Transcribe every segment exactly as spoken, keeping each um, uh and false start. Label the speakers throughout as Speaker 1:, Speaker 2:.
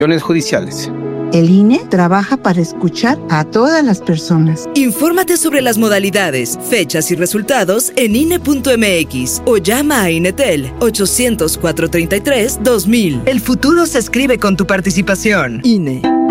Speaker 1: judiciales.
Speaker 2: El I N E trabaja para escuchar a todas las personas.
Speaker 3: Infórmate sobre las modalidades, fechas y resultados en I N E punto M X o llama a INETEL ochocientos, cuatrocientos treinta y tres, dos mil. El futuro se escribe con tu participación. I N E.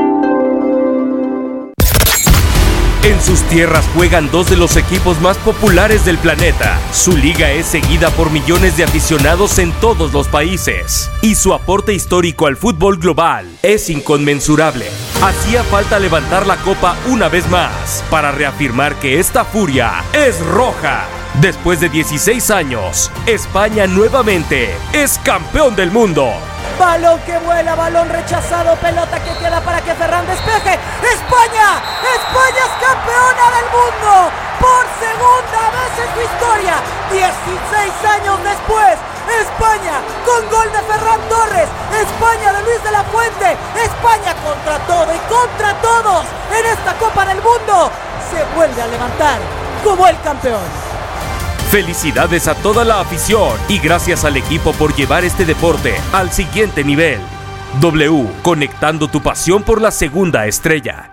Speaker 4: En sus tierras juegan dos de los equipos más populares del planeta. Su liga es seguida por millones de aficionados en todos los países. Y su aporte histórico al fútbol global es inconmensurable. Hacía falta levantar la copa una vez más para reafirmar que esta furia es roja. Después de dieciséis años, España nuevamente es campeón del mundo.
Speaker 5: Balón que vuela, balón rechazado, pelota que queda para que Ferran despeje. ¡España! ¡España es campeona del mundo! Por segunda vez en su historia, dieciséis años después, España con gol de Ferran Torres, España de Luis de la Fuente, España contra todo y contra todos en esta Copa del Mundo se vuelve a levantar como el campeón.
Speaker 4: Felicidades a toda la afición y gracias al equipo por llevar este deporte al siguiente nivel. W, conectando tu pasión por la segunda estrella.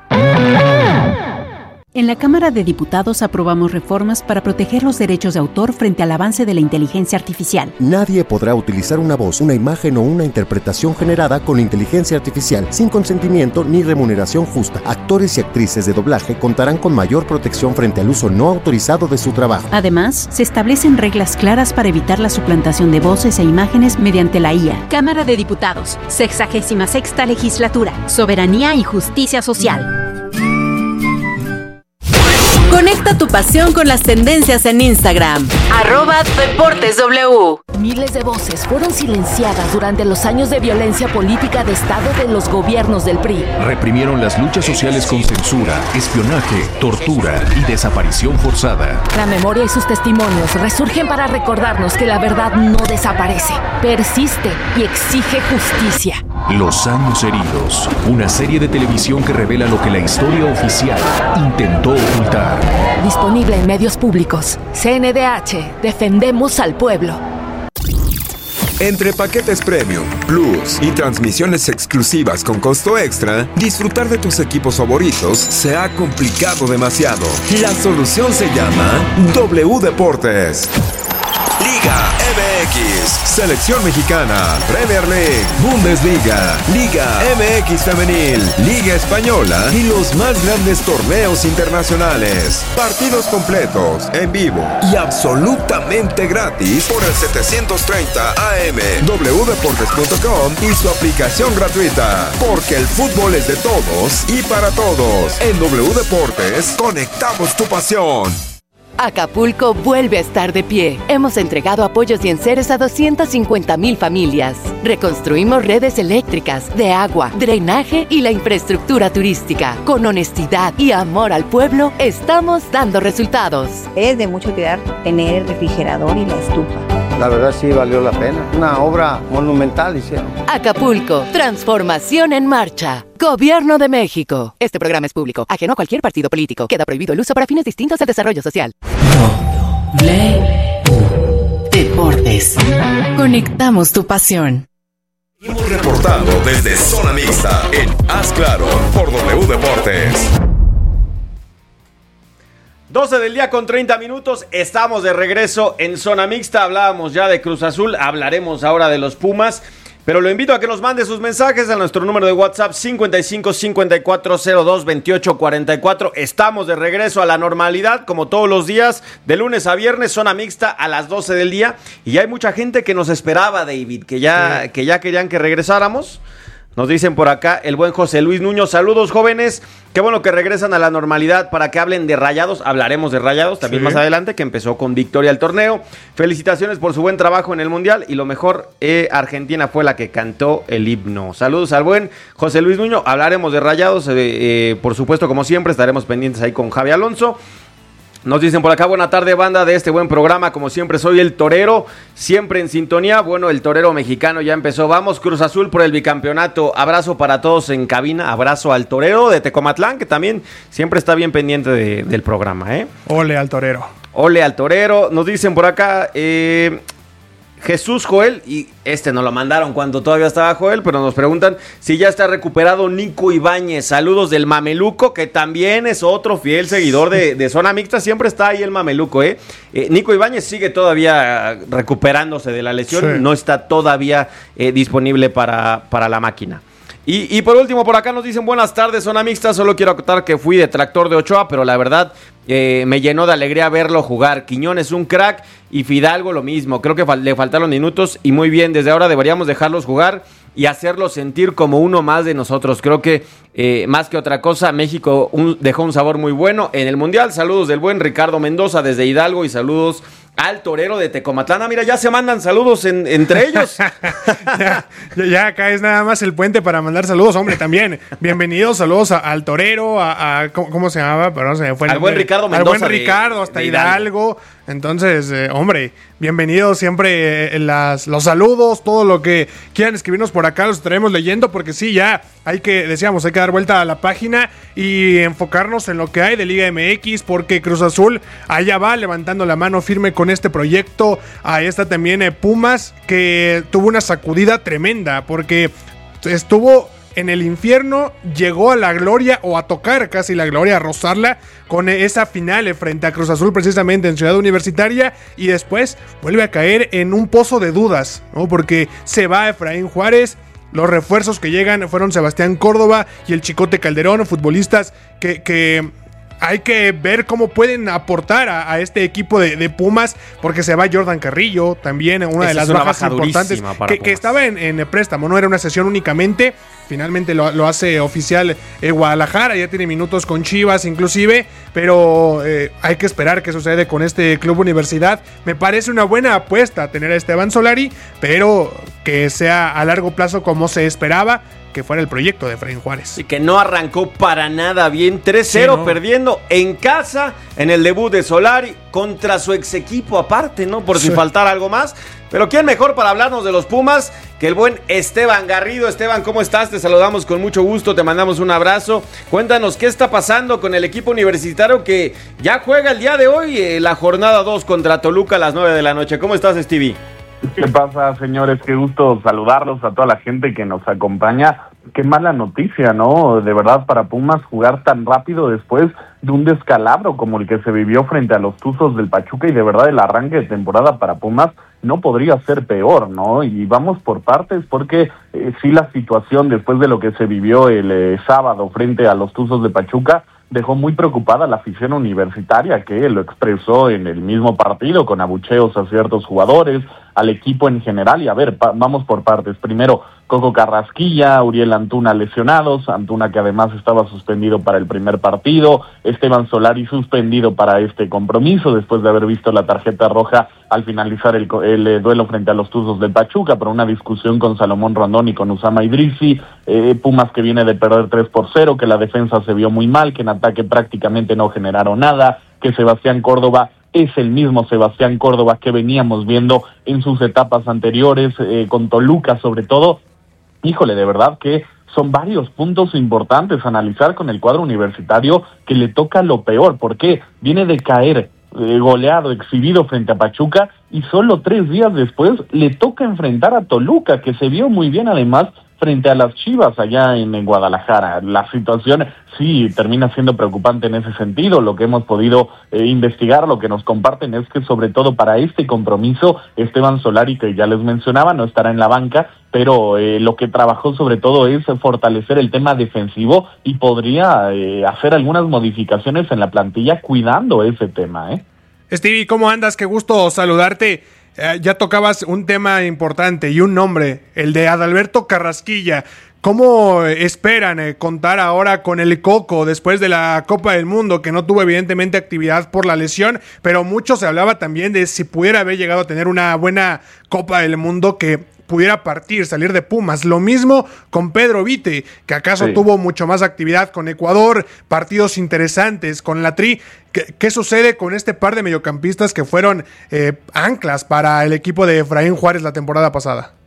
Speaker 6: En la Cámara de Diputados aprobamos reformas para proteger los derechos de autor frente al avance de la inteligencia artificial.
Speaker 7: Nadie podrá utilizar una voz, una imagen o una interpretación generada con inteligencia artificial sin consentimiento ni remuneración justa. Actores y actrices de doblaje contarán con mayor protección frente al uso no autorizado de su trabajo.
Speaker 6: Además, se establecen reglas claras para evitar la suplantación de voces e imágenes mediante la I A.
Speaker 8: Cámara de Diputados, sexagésima sexta legislatura, soberanía y justicia social. Conecta tu pasión con las tendencias en Instagram. Arroba Deportes W.
Speaker 9: Miles de voces fueron silenciadas durante los años de violencia política de Estado de los gobiernos del P R I.
Speaker 10: Reprimieron las luchas sociales con censura, espionaje, tortura y desaparición forzada.
Speaker 9: La memoria y sus testimonios resurgen para recordarnos que la verdad no desaparece, persiste y exige justicia.
Speaker 10: Los años heridos, una serie de televisión que revela lo que la historia oficial intentó ocultar.
Speaker 9: Disponible en medios públicos. C N D H, defendemos al pueblo.
Speaker 11: Entre paquetes Premium, Plus y transmisiones exclusivas con costo extra, disfrutar de tus equipos favoritos se ha complicado demasiado. La solución se llama W Deportes. Liga M X, Selección Mexicana, Premier League, Bundesliga, Liga M X Femenil, Liga Española y los más grandes torneos internacionales. Partidos completos, en vivo y absolutamente gratis por el setecientos treinta A M, w deportes punto com y su aplicación gratuita. Porque el fútbol es de todos y para todos. En W Deportes, conectamos tu pasión.
Speaker 12: Acapulco vuelve a estar de pie. Hemos entregado apoyos y enseres a doscientas cincuenta mil familias. Reconstruimos redes eléctricas, de agua, drenaje y la infraestructura turística. Con honestidad y amor al pueblo, estamos dando resultados.
Speaker 13: Es de mucha utilidad tener el refrigerador y la estufa.
Speaker 14: La verdad sí valió la pena. Una obra monumental hicieron.
Speaker 12: Acapulco, transformación en marcha. Gobierno de México. Este programa es público, ajeno a cualquier partido político. Queda prohibido el uso para fines distintos al desarrollo social.
Speaker 3: W Deportes. Conectamos tu pasión.
Speaker 11: Hemos reportado desde Zona Mixta en Haz Claro por W Deportes.
Speaker 15: doce del día con treinta minutos, estamos de regreso en Zona Mixta. Hablábamos ya de Cruz Azul, hablaremos ahora de los Pumas, pero lo invito a que nos mande sus mensajes a nuestro número de WhatsApp cincuenta y cinco, cincuenta y cuatro, cero dos, veintiocho, cuarenta y cuatro. Estamos de regreso a la normalidad, como todos los días, de lunes a viernes, Zona Mixta a las doce del día, y ya hay mucha gente que nos esperaba, David, que ya, sí. que ya querían que regresáramos. Nos dicen por acá el buen José Luis Nuño, saludos jóvenes, qué bueno que regresan a la normalidad para que hablen de Rayados, hablaremos de Rayados también sí. más adelante, que empezó con victoria al torneo. Felicitaciones por su buen trabajo en el Mundial y lo mejor, eh, Argentina fue la que cantó el himno. Saludos al buen José Luis Nuño, hablaremos de Rayados, eh, eh, por supuesto como siempre estaremos pendientes ahí con Javi Alonso. Nos dicen por acá, buena tarde banda de este buen programa, como siempre soy el torero, siempre en sintonía, bueno el torero mexicano ya empezó, vamos Cruz Azul por el bicampeonato, abrazo para todos en cabina, abrazo al torero de Tecomatlán, que también siempre está bien pendiente de, del programa, ¿eh?
Speaker 16: Ole al torero.
Speaker 15: Ole al torero, nos dicen por acá, eh... Jesús Joel, y este nos lo mandaron cuando todavía estaba Joel, pero nos preguntan si ya está recuperado Nico Ibáñez. Saludos del Mameluco, que también es otro fiel seguidor de, de Zona Mixta. Siempre está ahí el Mameluco, ¿eh? eh Nico Ibáñez sigue todavía recuperándose de la lesión, sí. No está todavía eh, disponible para, para la máquina. Y, y por último, por acá nos dicen buenas tardes, Zona Mixta. Solo quiero acotar que fui detractor de Ochoa, pero la verdad eh, me llenó de alegría verlo jugar. Quiñones un crack y Fidalgo lo mismo. Creo que fal- le faltaron minutos y muy bien. Desde ahora deberíamos dejarlos jugar y hacerlos sentir como uno más de nosotros. Creo que eh, más que otra cosa, México un, dejó un sabor muy bueno en el Mundial. Saludos del buen Ricardo Mendoza desde Hidalgo y saludos al torero de Tecomatlán. Ah, mira, ya se mandan saludos en, entre ellos.
Speaker 1: ya, ya acá es nada más el puente para mandar saludos, hombre, también. Bienvenidos, saludos a, al torero, a, a ¿cómo, ¿cómo se llamaba? Perdón, se me fue el
Speaker 15: al buen Ricardo
Speaker 1: Mendoza. Al buen
Speaker 15: de,
Speaker 1: Ricardo, hasta
Speaker 15: de
Speaker 1: Hidalgo.
Speaker 15: Hidalgo.
Speaker 1: Entonces, eh, hombre, bienvenidos siempre eh, las, los saludos, todo lo que quieran escribirnos por acá, los estaremos leyendo, porque sí, ya hay que, decíamos, hay que dar vuelta a la página y enfocarnos en lo que hay de Liga M X, porque Cruz Azul allá va levantando la mano firme con este proyecto. Ahí está también eh, Pumas, que tuvo una sacudida tremenda, porque estuvo en el infierno, llegó a la gloria o a tocar casi la gloria, a rozarla con esa final frente a Cruz Azul precisamente en Ciudad Universitaria, y después vuelve a caer en un pozo de dudas, ¿no? Porque se va Efraín Juárez. Los refuerzos que llegan fueron Sebastián Córdoba y el Chicote Calderón, futbolistas que, que hay que ver cómo pueden aportar a, a este equipo de, de Pumas, porque se va Jordan Carrillo, también una Esa de las bajas baja importantes, que, que estaba en, en préstamo, no era una sesión únicamente. Finalmente lo, lo hace oficial eh, Guadalajara, ya tiene minutos con Chivas inclusive, pero eh, hay que esperar qué sucede con este Club Universidad. Me parece una buena apuesta tener a Esteban Solari, pero que sea a largo plazo como se esperaba que fuera el proyecto de Efraín Juárez.
Speaker 15: Y que no arrancó para nada bien, tres cero sí, no. perdiendo en casa en el debut de Solari contra su ex equipo aparte, ¿no? Por sí. si faltara algo más. Pero ¿quién mejor para hablarnos de los Pumas que el buen Esteban Garrido? Esteban, ¿cómo estás? Te saludamos con mucho gusto, te mandamos un abrazo. Cuéntanos qué está pasando con el equipo universitario que ya juega el día de hoy, eh, la jornada dos contra Toluca a las nueve de la noche. ¿Cómo estás, Stevie?
Speaker 16: ¿Qué pasa, señores? Qué gusto saludarlos, a toda la gente que nos acompaña. Qué mala noticia, ¿no? De verdad, para Pumas jugar tan rápido después de un descalabro como el que se vivió frente a los Tuzos del Pachuca, y de verdad el arranque de temporada para Pumas no podría ser peor, ¿no? Y vamos por partes, porque eh, sí, la situación después de lo que se vivió el eh, sábado frente a los Tuzos de Pachuca dejó muy preocupada a la afición universitaria, que lo expresó en el mismo partido con abucheos a ciertos jugadores, al equipo en general. Y a ver, pa- vamos por partes. Primero, Coco Carrasquilla, Uriel Antuna lesionados, Antuna que además estaba suspendido para el primer partido, Esteban Solari suspendido para este compromiso después de haber visto la tarjeta roja al finalizar el, el eh, duelo frente a los Tuzos del Pachuca por una discusión con Salomón Rondón y con Usama Idrisi. eh, Pumas que viene de perder tres por cero, que la defensa se vio muy mal, que en ataque prácticamente no generaron nada, que Sebastián Córdoba es el mismo Sebastián Córdoba que veníamos viendo en sus etapas anteriores, eh, con Toluca sobre todo. Híjole, de verdad que son varios puntos importantes a analizar con el cuadro universitario, que le toca lo peor, porque viene de caer eh, goleado, exhibido frente a Pachuca, y solo tres días después le toca enfrentar a Toluca, que se vio muy bien además frente a las Chivas allá en, en Guadalajara. La situación sí termina siendo preocupante en ese sentido. Lo que hemos podido eh, investigar, lo que nos comparten es que sobre todo para este compromiso, Esteban Solari, que ya les mencionaba, no estará en la banca, pero eh, lo que trabajó sobre todo es fortalecer el tema defensivo y podría eh, hacer algunas modificaciones en la plantilla cuidando ese tema, ¿eh?
Speaker 1: Stevie, ¿cómo andas? Qué gusto saludarte. Eh, ya tocabas un tema importante y un nombre, el de Adalberto Carrasquilla. ¿Cómo esperan eh, contar ahora con el Coco después de la Copa del Mundo, que no tuvo evidentemente actividad por la lesión, pero mucho se hablaba también de si pudiera haber llegado a tener una buena Copa del Mundo, que pudiera partir, salir de Pumas? Lo mismo con Pedro Vite, que acaso sí. tuvo mucho más actividad con Ecuador, partidos interesantes con la Tri. ¿Qué, qué sucede con este par de mediocampistas que fueron eh, anclas para el equipo de Efraín Juárez la temporada pasada?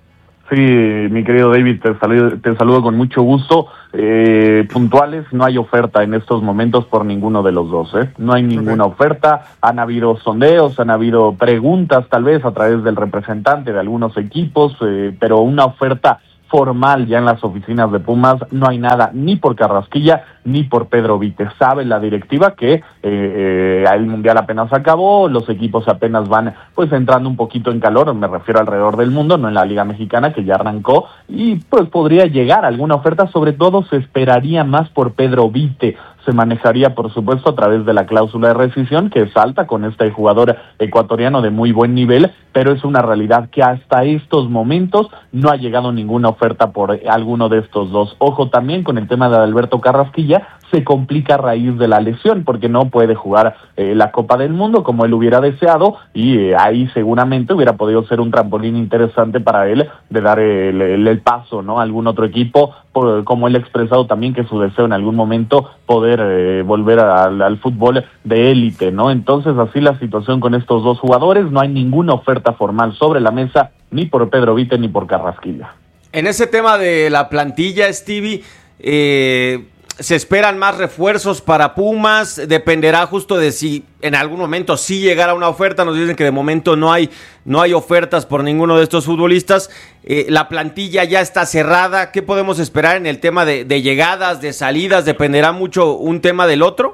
Speaker 16: Sí, mi querido David, te saludo, te saludo con mucho gusto. Eh, puntuales, no hay oferta en estos momentos por ninguno de los dos, ¿eh? No hay ninguna okay. oferta, han habido sondeos, han habido preguntas tal vez a través del representante de algunos equipos, eh, pero una oferta formal ya en las oficinas de Pumas no hay nada, ni por Carrasquilla ni por Pedro Vite. Sabe la directiva que eh, eh, el Mundial apenas acabó, los equipos apenas van pues entrando un poquito en calor, me refiero alrededor del mundo, no en la Liga Mexicana que ya arrancó, y pues podría llegar alguna oferta, sobre todo se esperaría más por Pedro Vite. Se manejaría, por supuesto, a través de la cláusula de rescisión, que es alta con este jugador ecuatoriano de muy buen nivel, pero es una realidad que hasta estos momentos no ha llegado ninguna oferta por alguno de estos dos. Ojo también con el tema de Alberto Carrasquilla, se complica a raíz de la lesión, porque no puede jugar eh, la Copa del Mundo como él hubiera deseado, y eh, ahí seguramente hubiera podido ser un trampolín interesante para él de dar el, el, el paso, ¿no? A algún otro equipo, por, como él ha expresado también que su deseo en algún momento poder eh, volver a, al, al fútbol de élite, ¿no? Entonces así la situación con estos dos jugadores, no hay ninguna oferta formal sobre la mesa, ni por Pedro Vite ni por Carrasquilla.
Speaker 15: En ese tema de la plantilla, Stevie, eh... ¿se esperan más refuerzos para Pumas? Dependerá justo de si en algún momento sí llegara una oferta. Nos dicen que de momento no hay, no hay ofertas por ninguno de estos futbolistas. Eh, la plantilla ya está cerrada. ¿Qué podemos esperar en el tema de, de llegadas, de salidas? ¿Dependerá mucho un tema del otro?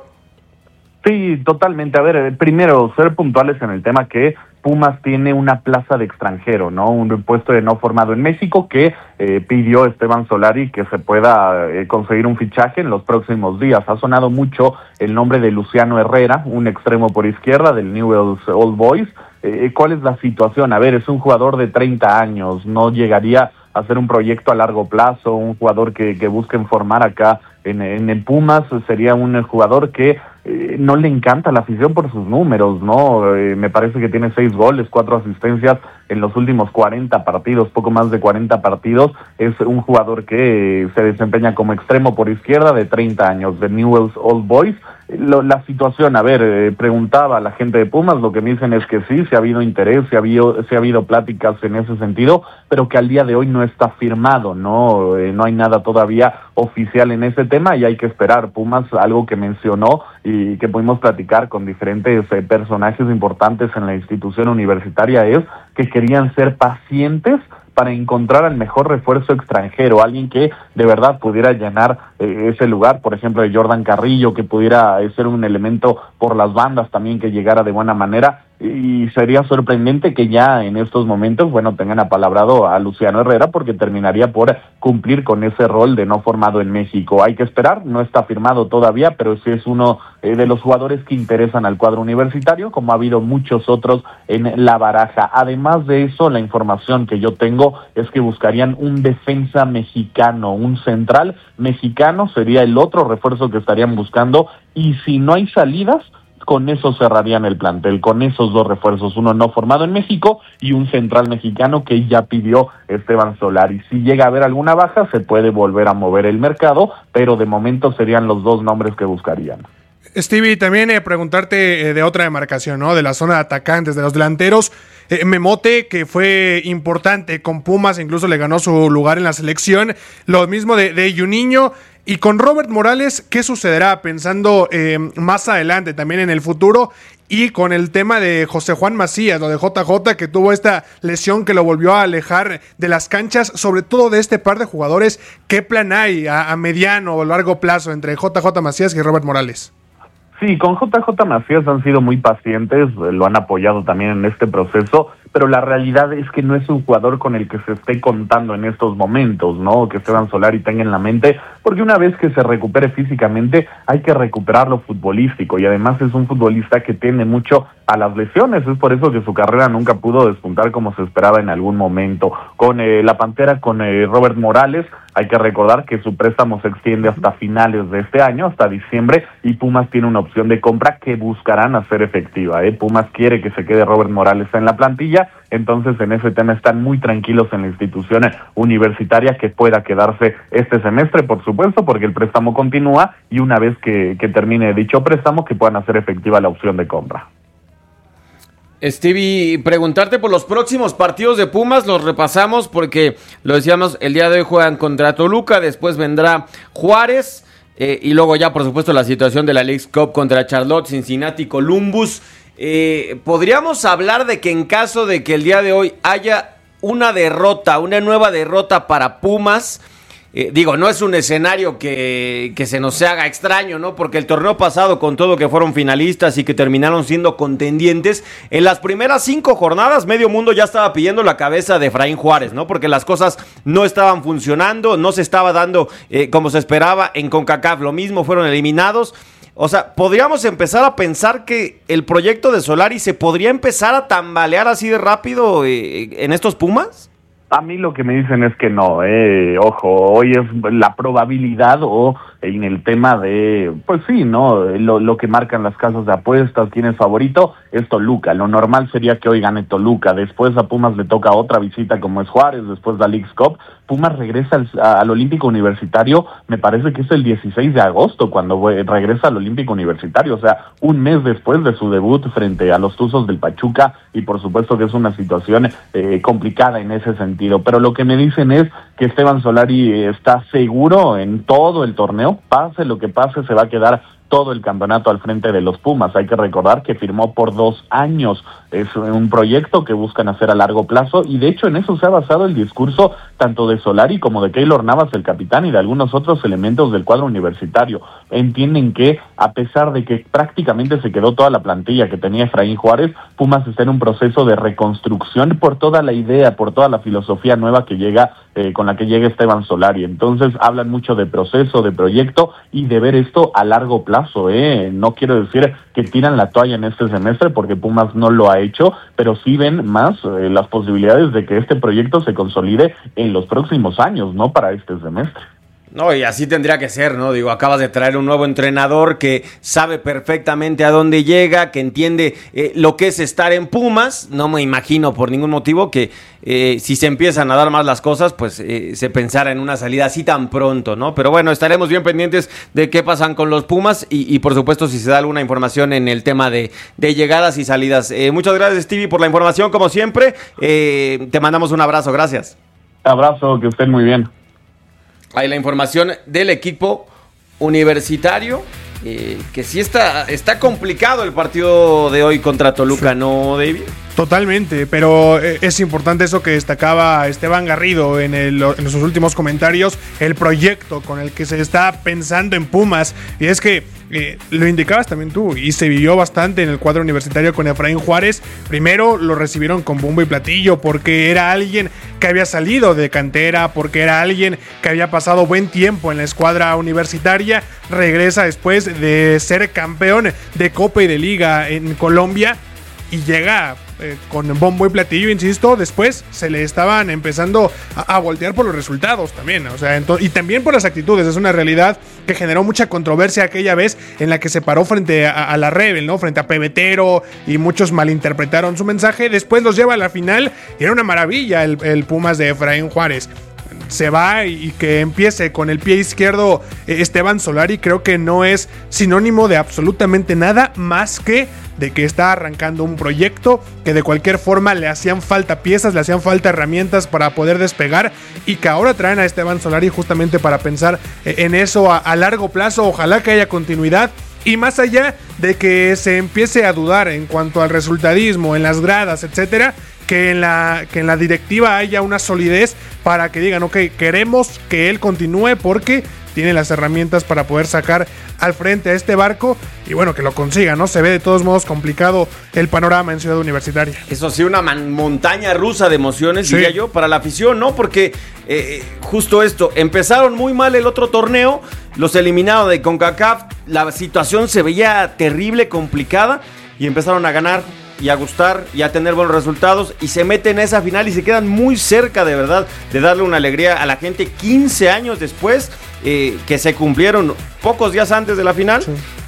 Speaker 16: Sí, totalmente. A ver, primero, ser puntuales en el tema que Pumas tiene una plaza de extranjero, ¿no? Un puesto de no formado en México que eh, pidió Esteban Solari que se pueda eh, conseguir un fichaje en los próximos días. Ha sonado mucho el nombre de Luciano Herrera, un extremo por izquierda del Newell's Old Boys. Eh, ¿Cuál es la situación? A ver, es un jugador de treinta años, no llegaría a ser un proyecto a largo plazo, un jugador que, que busquen formar acá en, en, en Pumas, sería un jugador que eh, no le encanta la afición por sus números, ¿no? Eh, me parece que tiene seis goles, cuatro asistencias en los últimos cuarenta partidos, poco más de cuarenta partidos. Es un jugador que eh, se desempeña como extremo por izquierda de treinta años, de Newell's Old Boys. Lo, la situación, a ver, eh, preguntaba a la gente de Pumas, lo que me dicen es que sí, se ha habido interés, se ha habido, se ha habido pláticas en ese sentido, pero que al día de hoy no está firmado, no, eh, no hay nada todavía oficial en ese tema y hay que esperar. Pumas, algo que mencionó y que pudimos platicar con diferentes eh, personajes importantes en la institución universitaria es que querían ser pacientes para encontrar al mejor refuerzo extranjero, alguien que de verdad pudiera llenar eh, ese lugar, por ejemplo, de Jordan Carrillo, que pudiera eh, ser un elemento por las bandas también, que llegara de buena manera, y sería sorprendente que ya en estos momentos, bueno, tengan apalabrado a Luciano Herrera, porque terminaría por cumplir con ese rol de no formado en México. Hay que esperar, no está firmado todavía, pero sí es uno eh, de los jugadores que interesan al cuadro universitario, como ha habido muchos otros en la baraja. Además de eso, la información que yo tengo es que buscarían un defensa mexicano, un central mexicano, sería el otro refuerzo que estarían buscando, y si no hay salidas, con eso cerrarían el plantel, con esos dos refuerzos, uno no formado en México y un central mexicano que ya pidió Esteban Solari. Si llega a haber alguna baja, se puede volver a mover el mercado, pero de momento serían los dos nombres que buscarían.
Speaker 1: Stevie, también eh, preguntarte eh, de otra demarcación, ¿no? De la zona de atacantes, de los delanteros. Eh, Memote, que fue importante con Pumas, incluso le ganó su lugar en la selección. Lo mismo de, de Juninho. Y con Robert Morales, ¿qué sucederá pensando eh, más adelante, también en el futuro? Y con el tema de José Juan Macías, lo de J J, que tuvo esta lesión que lo volvió a alejar de las canchas, sobre todo de este par de jugadores, ¿qué plan hay a, a mediano o largo plazo entre J J Macías y Robert Morales?
Speaker 16: Sí, con J J Macías han sido muy pacientes, lo han apoyado también en este proceso, pero la realidad es que no es un jugador con el que se esté contando en estos momentos, ¿no? Que Esteban Solari tenga en la mente, porque una vez que se recupere físicamente hay que recuperar lo futbolístico, y además es un futbolista que tiene mucho a las lesiones, es por eso que su carrera nunca pudo despuntar como se esperaba en algún momento. Con eh, la Pantera, con eh, Robert Morales, hay que recordar que su préstamo se extiende hasta finales de este año, hasta diciembre, y Pumas tiene una opción de compra que buscarán hacer efectiva, ¿eh? Pumas quiere que se quede Robert Morales en la plantilla, entonces en ese tema están muy tranquilos en la institución universitaria que pueda quedarse este semestre, por supuesto, porque el préstamo continúa, y una vez que, que termine dicho préstamo, que puedan hacer efectiva la opción de compra.
Speaker 15: Stevie, preguntarte por los próximos partidos de Pumas, los repasamos porque lo decíamos, el día de hoy juegan contra Toluca, después vendrá Juárez eh, y luego ya por supuesto la situación de la Leagues Cup contra Charlotte, Cincinnati, Columbus. Eh, podríamos hablar de que en caso de que el día de hoy haya una derrota, una nueva derrota para Pumas, Eh, digo, no es un escenario que, que se nos se haga extraño, ¿no? Porque el torneo pasado, con todo que fueron finalistas y que terminaron siendo contendientes, en las primeras cinco jornadas, medio mundo ya estaba pidiendo la cabeza de Efraín Juárez, ¿no? Porque las cosas no estaban funcionando, no se estaba dando eh, como se esperaba en CONCACAF, lo mismo, fueron eliminados. O sea, ¿podríamos empezar a pensar que el proyecto de Solari se podría empezar a tambalear así de rápido eh, en estos Pumas?
Speaker 16: A mí lo que me dicen es que no, eh, ojo, hoy es la probabilidad o en el tema de, pues sí, ¿no? Lo, lo que marcan las casas de apuestas, quién es favorito, es Toluca. Lo normal sería que hoy gane Toluca. Después a Pumas le toca otra visita como es Juárez, después la Leagues Cup. Pumas regresa al, al Olímpico Universitario, me parece que es el dieciséis de agosto cuando regresa al Olímpico Universitario, o sea, un mes después de su debut frente a los Tuzos del Pachuca, y por supuesto que es una situación eh, complicada en ese sentido. Pero lo que me dicen es que Esteban Solari está seguro en todo el torneo, pase lo que pase, se va a quedar todo el campeonato al frente de los Pumas. Hay que recordar que firmó por dos años, es un proyecto que buscan hacer a largo plazo, y de hecho en eso se ha basado el discurso tanto de Solari como de Keylor Navas, el capitán, y de algunos otros elementos del cuadro universitario. Entienden que a pesar de que prácticamente se quedó toda la plantilla que tenía Efraín Juárez, Pumas está en un proceso de reconstrucción por toda la idea, por toda la filosofía nueva que llega, eh, con la que llega Esteban Solari. Entonces hablan mucho de proceso, de proyecto y de ver esto a largo plazo. Eh. No quiero decir que tiran la toalla en este semestre porque Pumas no lo ha hecho, pero sí ven más eh, las posibilidades de que este proyecto se consolide en los próximos años, no para este semestre.
Speaker 15: No, y así tendría que ser, ¿no? Digo, acabas de traer un nuevo entrenador que sabe perfectamente a dónde llega, que entiende eh, lo que es estar en Pumas. No me imagino por ningún motivo que eh, si se empiezan a dar más las cosas, pues eh, se pensara en una salida así tan pronto, ¿no? Pero bueno, estaremos bien pendientes de qué pasan con los Pumas y, y por supuesto si se da alguna información en el tema de, de llegadas y salidas. Eh, muchas gracias, Stevie, por la información, como siempre. Eh, te mandamos un abrazo, gracias.
Speaker 16: Abrazo, que estén muy bien.
Speaker 15: Hay la información del equipo universitario, eh, que sí está, está complicado el partido de hoy contra Toluca, sí. ¿No, David?
Speaker 1: Totalmente, pero es importante eso que destacaba Esteban Garrido en, el, en sus últimos comentarios, el proyecto con el que se está pensando en Pumas, y es que eh, lo indicabas también tú, y se vivió bastante en el cuadro universitario con Efraín Juárez. Primero lo recibieron con bombo y platillo porque era alguien que había salido de cantera, porque era alguien que había pasado buen tiempo en la escuadra universitaria, regresa después de ser campeón de Copa y de Liga en Colombia y llega eh, con bombo y platillo, insisto. Después se le estaban empezando a, a voltear por los resultados también, o sea, ento- y también por las actitudes. Es una realidad que generó mucha controversia aquella vez en la que se paró frente a, a la Rebel, ¿no? Frente a Pebetero, y muchos malinterpretaron su mensaje. Después los lleva a la final y era una maravilla el, el Pumas de Efraín Juárez. Se va y que empiece con el pie izquierdo Esteban Solari, creo que no es sinónimo de absolutamente nada más que de que está arrancando un proyecto que de cualquier forma le hacían falta piezas, le hacían falta herramientas para poder despegar, y que ahora traen a Esteban Solari justamente para pensar en eso a, a largo plazo. Ojalá que haya continuidad. Y más allá de que se empiece a dudar en cuanto al resultadismo, en las gradas, etcétera, que en la, que en la directiva haya una solidez para que digan, ok, queremos que él continúe porque tiene las herramientas para poder sacar al frente a este barco, y bueno, que lo consiga, ¿no? Se ve de todos modos complicado el panorama en Ciudad Universitaria.
Speaker 15: Eso sí, una man- montaña rusa de emociones, sí, diría yo, para la afición, ¿no? Porque eh, justo esto, empezaron muy mal el otro torneo, los eliminaron de CONCACAF, la situación se veía terrible, complicada, y empezaron a ganar y a gustar y a tener buenos resultados, y se meten a esa final y se quedan muy cerca, de verdad, de darle una alegría a la gente quince años después, eh, que se cumplieron pocos días antes de la final. Sí.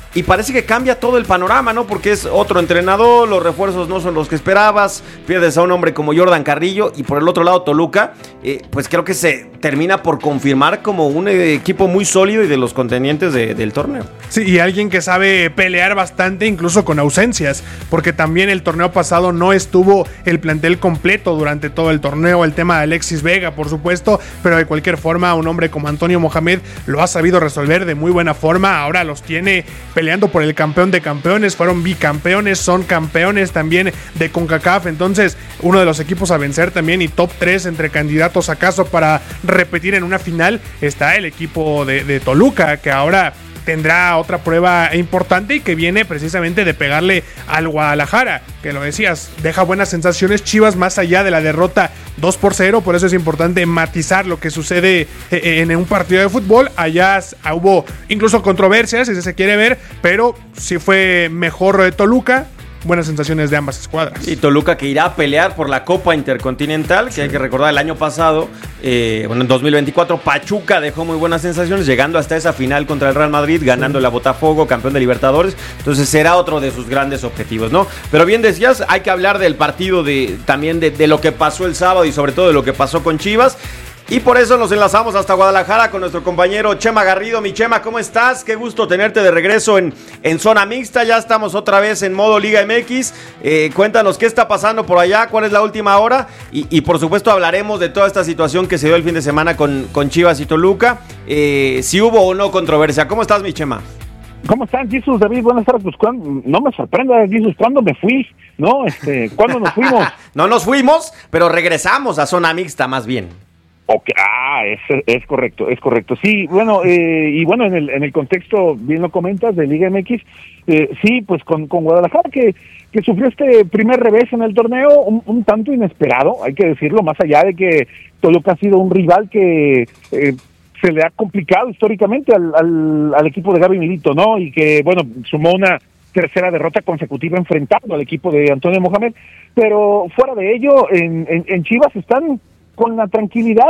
Speaker 15: y parece que cambia todo el panorama, ¿no? Porque es otro entrenador, los refuerzos no son los que esperabas, pierdes a un hombre como Jordan Carrillo, y por el otro lado Toluca, eh, pues creo que se termina por confirmar como un eh, equipo muy sólido y de los contendientes de, del torneo.
Speaker 1: Sí, y alguien que sabe pelear bastante incluso con ausencias, porque también el torneo pasado no estuvo el plantel completo durante todo el torneo, el tema de Alexis Vega, por supuesto, pero de cualquier forma un hombre como Antonio Mohamed lo ha sabido resolver de muy buena forma, ahora los tiene peleando por el campeón de campeones, fueron bicampeones, son campeones también de CONCACAF, entonces uno de los equipos a vencer también y top tres entre candidatos acaso para repetir en una final está el equipo de, de Toluca, que ahora tendrá otra prueba importante y que viene precisamente de pegarle al Guadalajara, que lo decías, deja buenas sensaciones Chivas más allá de la derrota dos por cero, por eso es importante matizar lo que sucede en un partido de fútbol. Allá hubo incluso controversias, si se quiere ver, pero sí fue mejor de Toluca. Buenas sensaciones de ambas escuadras.
Speaker 15: Y Toluca que irá a pelear por la Copa Intercontinental, que sí. Hay que recordar, el año pasado, eh, bueno, en dos mil veinticuatro, Pachuca dejó muy buenas sensaciones, llegando hasta esa final contra el Real Madrid, ganando sí. la Botafogo, campeón de Libertadores, entonces será otro de sus grandes objetivos, ¿no? Pero bien decías, hay que hablar del partido, de también de, de lo que pasó el sábado y sobre todo de lo que pasó con Chivas. Y por eso nos enlazamos hasta Guadalajara con nuestro compañero Chema Garrido. Mi Chema, ¿cómo estás? Qué gusto tenerte de regreso en, en Zona Mixta. Ya estamos otra vez en modo Liga M X. Eh, cuéntanos qué está pasando por allá, cuál es la última hora. Y, y por supuesto hablaremos de toda esta situación que se dio el fin de semana con, con Chivas y Toluca. Eh, si hubo o no controversia. ¿Cómo estás, mi Chema?
Speaker 17: ¿Cómo están, Jesus, David? Buenas tardes. Pues cuando, no me sorprenda, Jesus, ¿cuándo me fui? ¿No? Este, ¿cuándo nos fuimos?
Speaker 15: No nos fuimos, pero regresamos a Zona Mixta más bien.
Speaker 17: Okay, ah, es, es correcto, es correcto. Sí, bueno, eh, y bueno, en el en el contexto, bien lo comentas, de Liga M X, eh, sí, pues con, con Guadalajara, que, que sufrió este primer revés en el torneo, un, un tanto inesperado, hay que decirlo, más allá de que Toluca ha sido un rival que eh, se le ha complicado históricamente al, al, al equipo de Gaby Milito, ¿no? Y que, bueno, sumó una tercera derrota consecutiva enfrentando al equipo de Antonio Mohamed, pero fuera de ello, en, en, en Chivas están con la tranquilidad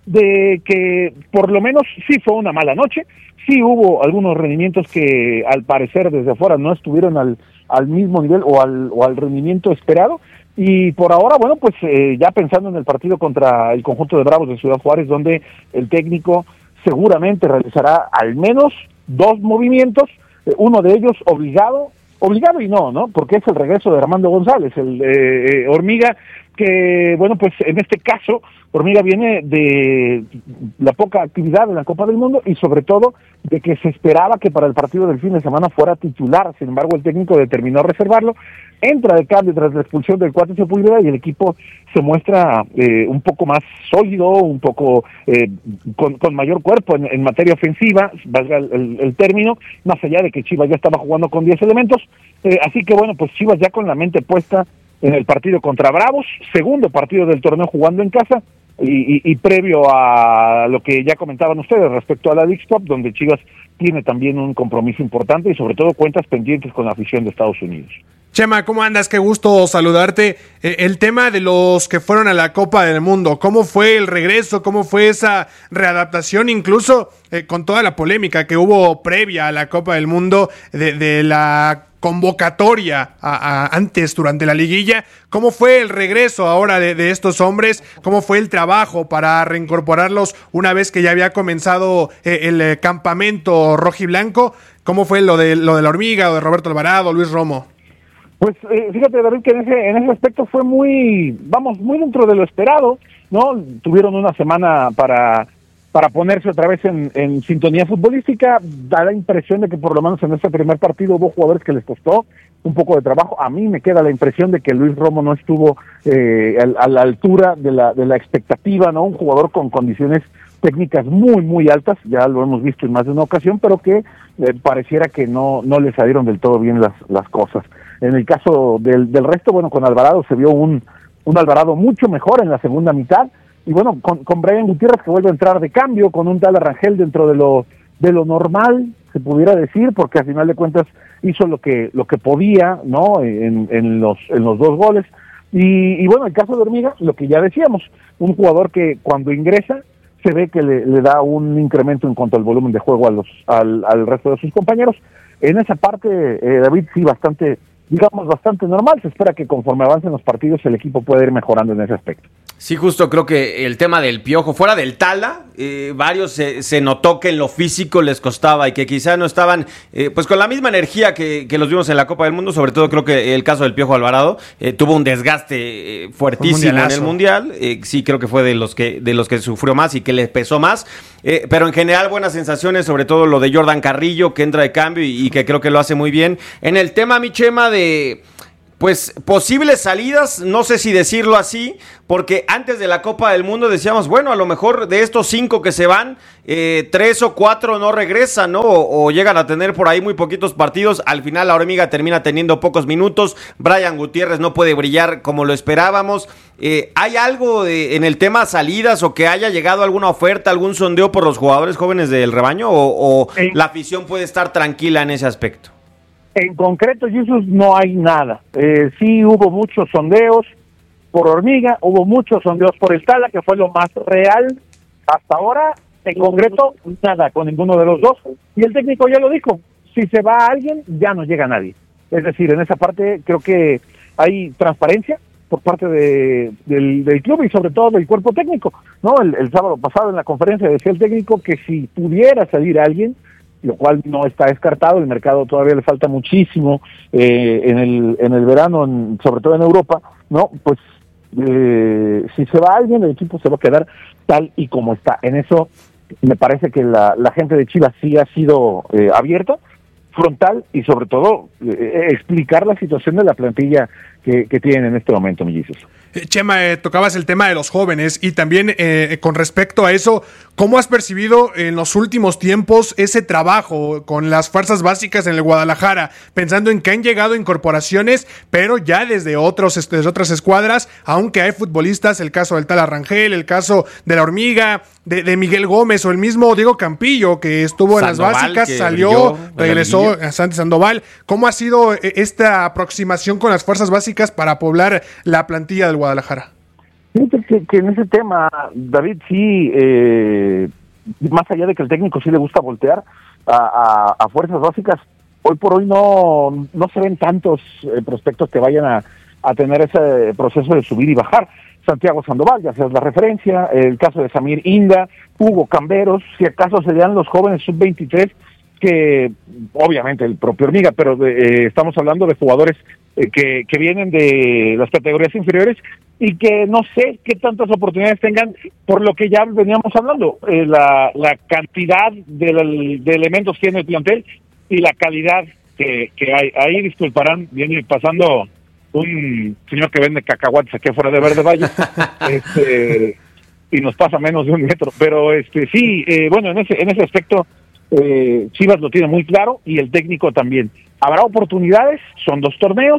Speaker 17: de que por lo menos sí fue una mala noche, sí hubo algunos rendimientos que al parecer desde afuera no estuvieron al, al mismo nivel o al, o al rendimiento esperado, y por ahora, bueno, pues eh, ya pensando en el partido contra el conjunto de Bravos de Ciudad Juárez, donde el técnico seguramente realizará al menos dos movimientos, eh, uno de ellos obligado, obligado y no, ¿no? Porque es el regreso de Armando González, el eh, eh, Hormiga, que, bueno, pues en este caso, Hormiga viene de la poca actividad en la Copa del Mundo y sobre todo de que se esperaba que para el partido del fin de semana fuera titular, sin embargo el técnico determinó reservarlo, entra de cambio tras la expulsión del Cuate Sepúlveda y el equipo se muestra eh, un poco más sólido, un poco eh, con, con mayor cuerpo en, en materia ofensiva, valga el, el, el término, más allá de que Chivas ya estaba jugando con diez elementos, eh, así que bueno, pues Chivas ya con la mente puesta en el partido contra Bravos, segundo partido del torneo jugando en casa, y, y, y previo a lo que ya comentaban ustedes respecto a la League Cup, donde Chivas tiene también un compromiso importante y sobre todo cuentas pendientes con la afición de Estados Unidos.
Speaker 1: Chema, ¿cómo andas? Qué gusto saludarte. Eh, el tema de los que fueron a la Copa del Mundo, ¿cómo fue el regreso? ¿Cómo fue esa readaptación? Incluso eh, con toda la polémica que hubo previa a la Copa del Mundo de, de la convocatoria a, a, antes durante la liguilla. ¿Cómo fue el regreso ahora de, de estos hombres? ¿Cómo fue el trabajo para reincorporarlos una vez que ya había comenzado eh, el eh, campamento rojiblanco? ¿Cómo fue lo de, lo de la Hormiga, o de Roberto Alvarado, Luis Romo?
Speaker 17: Pues eh, fíjate, David, que en ese, en ese aspecto fue muy, vamos, muy dentro de lo esperado, ¿no? Tuvieron una semana para, para ponerse otra vez en, en sintonía futbolística. Da la impresión de que por lo menos en ese primer partido hubo jugadores que les costó un poco de trabajo. A mí me queda la impresión de que Luis Romo no estuvo eh, a, a la altura de la, de la expectativa, ¿no? Un jugador con condiciones técnicas muy, muy altas, ya lo hemos visto en más de una ocasión, pero que eh, pareciera que no, no le salieron del todo bien las, las cosas. En el caso del, del resto, bueno, con Alvarado se vio un, un Alvarado mucho mejor en la segunda mitad, y bueno, con, con Brian Gutiérrez que vuelve a entrar de cambio, con un tal Arrangel dentro de lo de lo normal, se pudiera decir, porque al final de cuentas hizo lo que lo que podía, ¿no? En, en los en los dos goles. Y, y bueno, el caso de Hormiga, lo que ya decíamos, un jugador que cuando ingresa se ve que le, le da un incremento en cuanto al volumen de juego a los al, al resto de sus compañeros. en esa parte, eh, David, sí, bastante, digamos, bastante normal. Se espera que conforme avancen los partidos el equipo pueda ir mejorando en ese aspecto.
Speaker 15: Sí, justo creo que el tema del Piojo, fuera del Tala, eh, varios se, se notó que en lo físico les costaba y que quizá no estaban eh, pues con la misma energía que, que los vimos en la Copa del Mundo. Sobre todo creo que el caso del Piojo Alvarado eh, tuvo un desgaste eh, fuertísimo en el Mundial. Eh, sí, creo que fue de los que de los que sufrió más y que le pesó más. Eh, pero en general buenas sensaciones, sobre todo lo de Jordan Carrillo, que entra de cambio y, y que creo que lo hace muy bien. En el tema, mi Chema, de... pues posibles salidas, no sé si decirlo así, porque antes de la Copa del Mundo decíamos, bueno, a lo mejor de estos cinco que se van, eh, tres o cuatro no regresan, ¿no? O, o llegan a tener por ahí muy poquitos partidos. Al final la Hormiga termina teniendo pocos minutos. Brian Gutiérrez no puede brillar como lo esperábamos. Eh, ¿Hay algo de, en el tema salidas o que haya llegado alguna oferta, algún sondeo por los jugadores jóvenes del rebaño? ¿O, o eh. la afición puede estar tranquila en ese aspecto?
Speaker 17: En concreto, Jesús, no hay nada. Eh, sí hubo muchos sondeos por Hormiga, hubo muchos sondeos por el Tala, que fue lo más real hasta ahora. En concreto, nada con ninguno de los dos. Y el técnico ya lo dijo, si se va alguien, ya no llega nadie. Es decir, en esa parte creo que hay transparencia por parte de, del, del club y sobre todo del cuerpo técnico. No, el, el sábado pasado en la conferencia decía el técnico que si pudiera salir alguien, lo cual no está descartado, el mercado todavía le falta muchísimo eh, en el en el verano, en, sobre todo en Europa, no, pues eh, si se va alguien, el equipo se va a quedar tal y como está. En eso me parece que la, la gente de Chivas sí ha sido eh, abierta, frontal y sobre todo eh, explicar la situación de la plantilla que, que tienen en este momento, mellizos.
Speaker 1: Chema, eh, tocabas el tema de los jóvenes y también eh, con respecto a eso, ¿cómo has percibido en los últimos tiempos ese trabajo con las fuerzas básicas en el Guadalajara? Pensando en que han llegado incorporaciones, pero ya desde, otros, desde otras escuadras, aunque hay futbolistas, el caso del Tala Rangel, el caso de la Hormiga, de, de Miguel Gómez o el mismo Diego Campillo, que estuvo Sandoval, en las básicas, salió, brilló, regresó a Santi Sandoval. ¿Cómo ha sido esta aproximación con las fuerzas básicas para poblar la plantilla del Guadalajara?
Speaker 17: Fíjate que, que en ese tema, David, sí, eh, más allá de que el técnico sí le gusta voltear a, a, a fuerzas básicas, hoy por hoy no, no se ven tantos eh, prospectos que vayan a, a tener ese proceso de subir y bajar. Santiago Sandoval, ya seas la referencia, el caso de Samir Inda, Hugo Camberos, si acaso serían los jóvenes sub veintitrés, que obviamente el propio Hormiga, pero eh, estamos hablando de jugadores eh, que, que vienen de las categorías inferiores y que no sé qué tantas oportunidades tengan, por lo que ya veníamos hablando, eh, la, la cantidad de, de elementos que tiene el plantel y la calidad que, que hay. Ahí disculparán, viene pasando un señor que vende cacahuates aquí afuera de Verde Valle, este, y nos pasa menos de un metro, pero este sí, eh, bueno, en ese en ese aspecto eh, Chivas lo tiene muy claro y el técnico también. Habrá oportunidades, son dos torneos,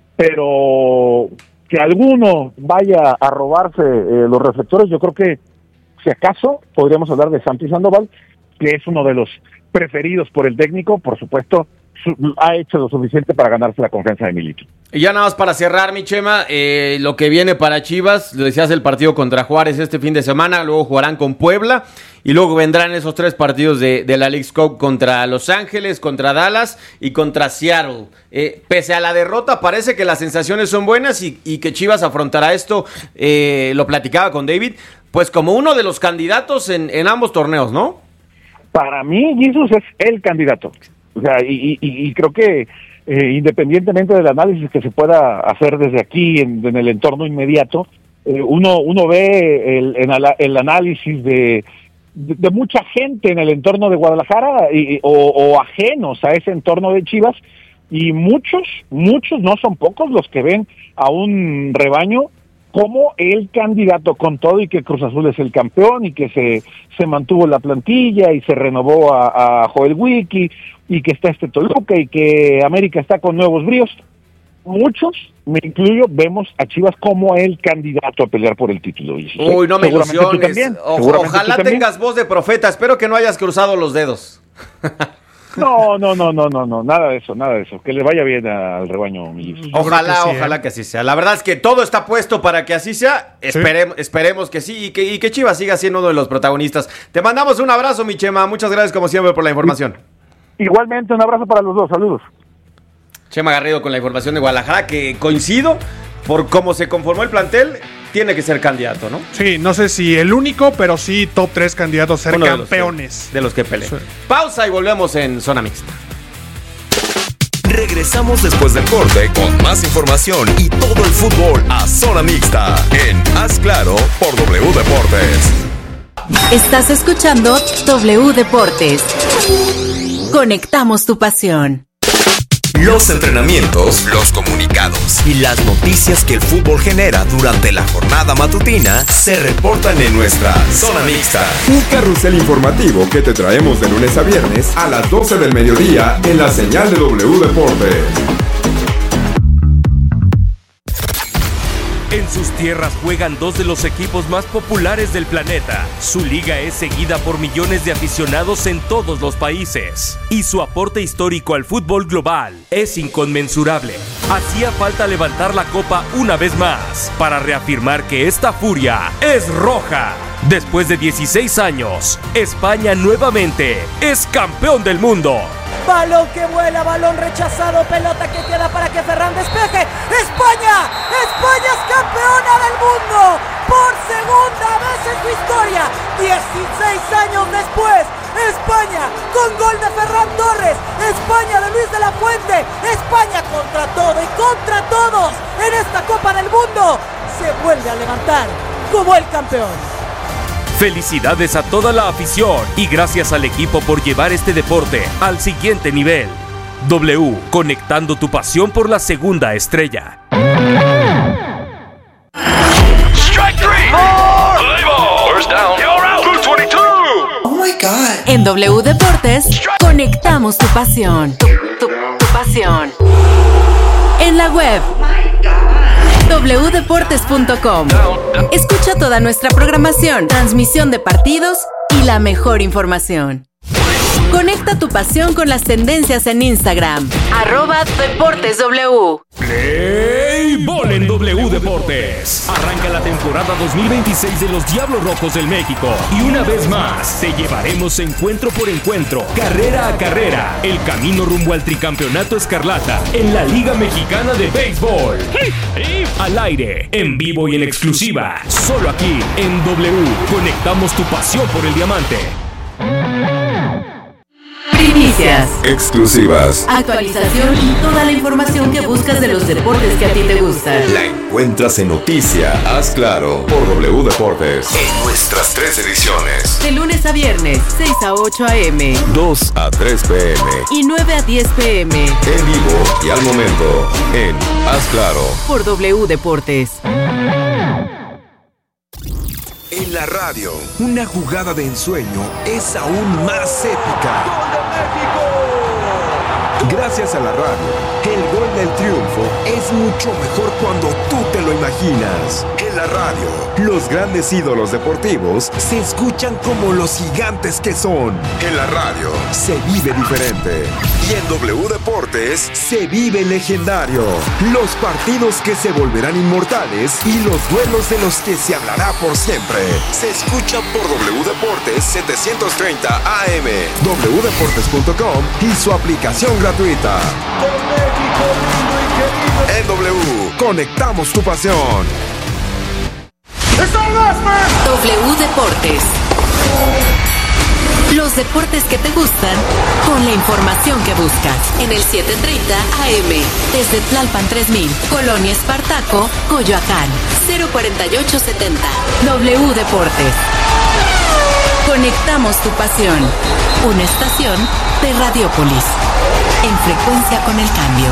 Speaker 17: pero que alguno vaya a robarse eh, los reflectores, yo creo que si acaso podríamos hablar de Santi Sandoval, que es uno de los preferidos por el técnico, por supuesto, su, ha hecho lo suficiente para ganarse la confianza de Milito.
Speaker 15: Y ya nada más para cerrar, mi Chema, eh, lo que viene para Chivas, lo decías, el partido contra Juárez este fin de semana, luego jugarán con Puebla, y luego vendrán esos tres partidos de, de la Leagues Cup contra Los Ángeles, contra Dallas y contra Seattle. Eh, pese a la derrota, parece que las sensaciones son buenas y, y que Chivas afrontará esto, eh, lo platicaba con David, pues como uno de los candidatos en, en ambos torneos, ¿no?
Speaker 17: Para mí, Jesús es el candidato. O sea, y, y, y creo que eh, independientemente del análisis que se pueda hacer desde aquí, en, en el entorno inmediato, eh, uno uno ve el, el, el análisis de, de, de mucha gente en el entorno de Guadalajara y, o, o ajenos a ese entorno de Chivas, y muchos, muchos, no son pocos los que ven a un rebaño como el candidato, con todo y que Cruz Azul es el campeón y que se, se mantuvo la plantilla y se renovó a, a Joel Wiki y que está este Toluca y que América está con nuevos bríos. Muchos, me incluyo, vemos a Chivas como el candidato a pelear por el título.
Speaker 15: Uy, no me ilusiones. O, ojalá tengas voz de profeta. Espero que no hayas cruzado los dedos.
Speaker 17: No, no, no, no, no, no, nada de eso, nada de eso. Que le vaya bien al rebaño.
Speaker 15: Ojalá, que sí, ojalá ¿eh? que así sea. La verdad es que todo está puesto para que así sea. Espere, ¿Sí? Esperemos que sí y que, y que Chivas siga siendo uno de los protagonistas. Te mandamos un abrazo, mi Chema. Muchas gracias como siempre por la información.
Speaker 17: Igualmente, un abrazo para los dos, saludos.
Speaker 15: Chema Garrido con la información de Guadalajara, que coincido, por cómo se conformó el plantel, tiene que ser candidato, ¿no?
Speaker 1: Sí, no sé si el único, pero sí top tres candidatos a ser
Speaker 15: Uno
Speaker 1: campeones.
Speaker 15: De los que, de los que pelean. Sí. Pausa y volvemos en Zona Mixta.
Speaker 11: Regresamos después del corte con más información y todo el fútbol a Zona Mixta en Haz Claro por W Deportes.
Speaker 8: Estás escuchando W Deportes. Conectamos tu pasión.
Speaker 11: Los entrenamientos, los comunicados y las noticias que el fútbol genera durante la jornada matutina se reportan en nuestra Zona Mixta.
Speaker 18: Un carrusel informativo que te traemos de lunes a viernes a las doce del mediodía en la señal de W Deportes.
Speaker 4: En sus tierras juegan dos de los equipos más populares del planeta. Su liga es seguida por millones de aficionados en todos los países. Y su aporte histórico al fútbol global es inconmensurable. Hacía falta levantar la copa una vez más para reafirmar que esta furia es roja. Después de dieciséis años, España nuevamente es campeón del mundo.
Speaker 5: Balón que vuela, balón rechazado, pelota que queda para que Ferran despeje. ¡España! ¡España es campeona del mundo! Por segunda vez en su historia, dieciséis años después, España con gol de Ferran Torres, España de Luis de la Fuente, España contra todo y contra todos en esta Copa del Mundo, se vuelve a levantar como el campeón.
Speaker 4: Felicidades a toda la afición y gracias al equipo por llevar este deporte al siguiente nivel. W, conectando tu pasión por la segunda estrella.
Speaker 8: Strike three. First down. Oh my God. En W Deportes, conectamos tu pasión. Tu, tu, tu pasión. En la web doble u deportes punto com. Escucha toda nuestra programación, transmisión de partidos y la mejor información. Conecta tu pasión con las tendencias en Instagram. Arroba Deportes W.
Speaker 4: Play Ball en W Deportes. Arranca la temporada dos mil veintiséis de los Diablos Rojos del México. Y una vez más, te llevaremos encuentro por encuentro, carrera a carrera, el camino rumbo al tricampeonato escarlata en la Liga Mexicana de Béisbol. Al aire, en vivo y en exclusiva, solo aquí en W. Conectamos tu pasión por el diamante.
Speaker 8: Primicias,
Speaker 18: exclusivas,
Speaker 8: actualización y toda la información que buscas de los deportes que a ti te gustan.
Speaker 18: La encuentras en Noticia, Haz Claro, por W Deportes. En nuestras tres ediciones.
Speaker 8: De lunes a viernes, seis a ocho a eme,
Speaker 18: dos a tres pe eme
Speaker 8: y nueve a diez pe eme.
Speaker 18: En vivo y al momento, en Haz Claro,
Speaker 8: por W Deportes.
Speaker 11: En la radio, una jugada de ensueño es aún más épica. ¡Gol de México! Gracias a la radio, el gol del triunfo es mucho mejor cuando tú te lo imaginas. En la radio, los grandes ídolos deportivos se escuchan como los gigantes que son. En la radio, se vive diferente. Y en W Deportes, se vive legendario. Los partidos que se volverán inmortales y los duelos de los que se hablará por siempre. Se escuchan por W Deportes setecientos treinta A M, doble u deportes punto com y su aplicación gratuita. En W, conectamos tu pasión.
Speaker 8: W Deportes. Los deportes que te gustan con la información que buscas. En el setecientos treinta A M, desde Tlalpan tres mil, Colonia Espartaco, Coyoacán, cero cuarenta y ocho setenta. W Deportes. Conectamos tu pasión. Una estación de Radiopolis. En frecuencia con el cambio.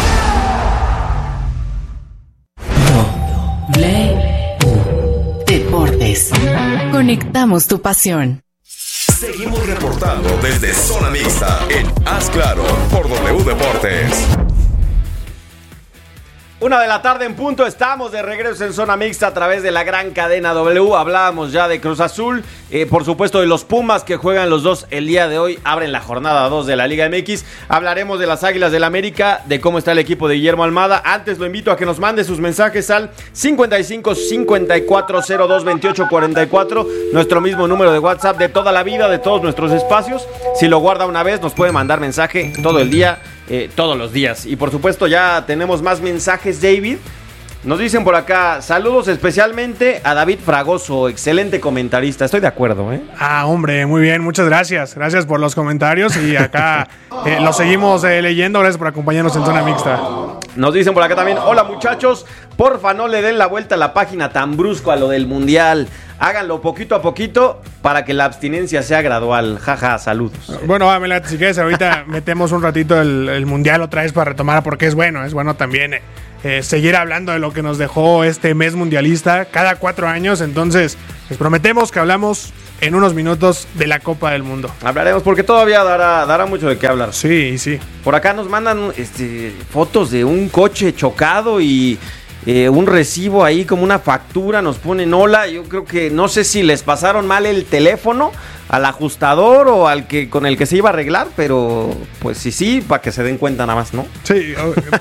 Speaker 8: W Deportes. Conectamos tu pasión.
Speaker 11: Seguimos reportando desde Zona Mixta en Haz Claro por W Deportes.
Speaker 15: Una de la tarde en punto, estamos de regreso en Zona Mixta a través de la gran cadena W. Hablábamos ya de Cruz Azul, eh, por supuesto de los Pumas que juegan los dos el día de hoy, abren la jornada dos de la Liga M X. Hablaremos de las Águilas del América, de cómo está el equipo de Guillermo Almada. Antes lo invito a que nos mande sus mensajes al cincuenta y cinco cincuenta y cuatro cero dos veintiocho cuarenta y cuatro, nuestro mismo número de WhatsApp de toda la vida, de todos nuestros espacios. Si lo guarda una vez, nos puede mandar mensaje todo el día. Eh, todos los días. Y por supuesto ya tenemos más mensajes, David. Nos dicen por acá, saludos especialmente a David Fragoso, excelente comentarista. Estoy de acuerdo, ¿eh?
Speaker 1: Ah, hombre, muy bien, muchas gracias. Gracias por los comentarios y acá eh, los seguimos eh, leyendo. Gracias por acompañarnos en Zona Mixta.
Speaker 15: Nos dicen por acá también, hola muchachos, porfa no le den la vuelta a la página tan brusco a lo del Mundial. Háganlo poquito a poquito para que la abstinencia sea gradual. Jaja, saludos.
Speaker 1: Bueno, vámonos, si quieres, ahorita metemos un ratito el, el Mundial otra vez para retomar, porque es bueno, es bueno también eh, eh, seguir hablando de lo que nos dejó este mes mundialista cada cuatro años. Entonces, les prometemos que hablamos en unos minutos de la Copa del Mundo.
Speaker 15: Hablaremos porque todavía dará, dará mucho de qué hablar.
Speaker 1: Sí, sí.
Speaker 15: Por acá nos mandan este, fotos de un coche chocado y... Eh, un recibo ahí como una factura, nos ponen hola. Yo creo que no sé si les pasaron mal el teléfono al ajustador o al que con el que se iba a arreglar, pero pues sí, sí, para que se den cuenta nada más, ¿no?
Speaker 1: Sí,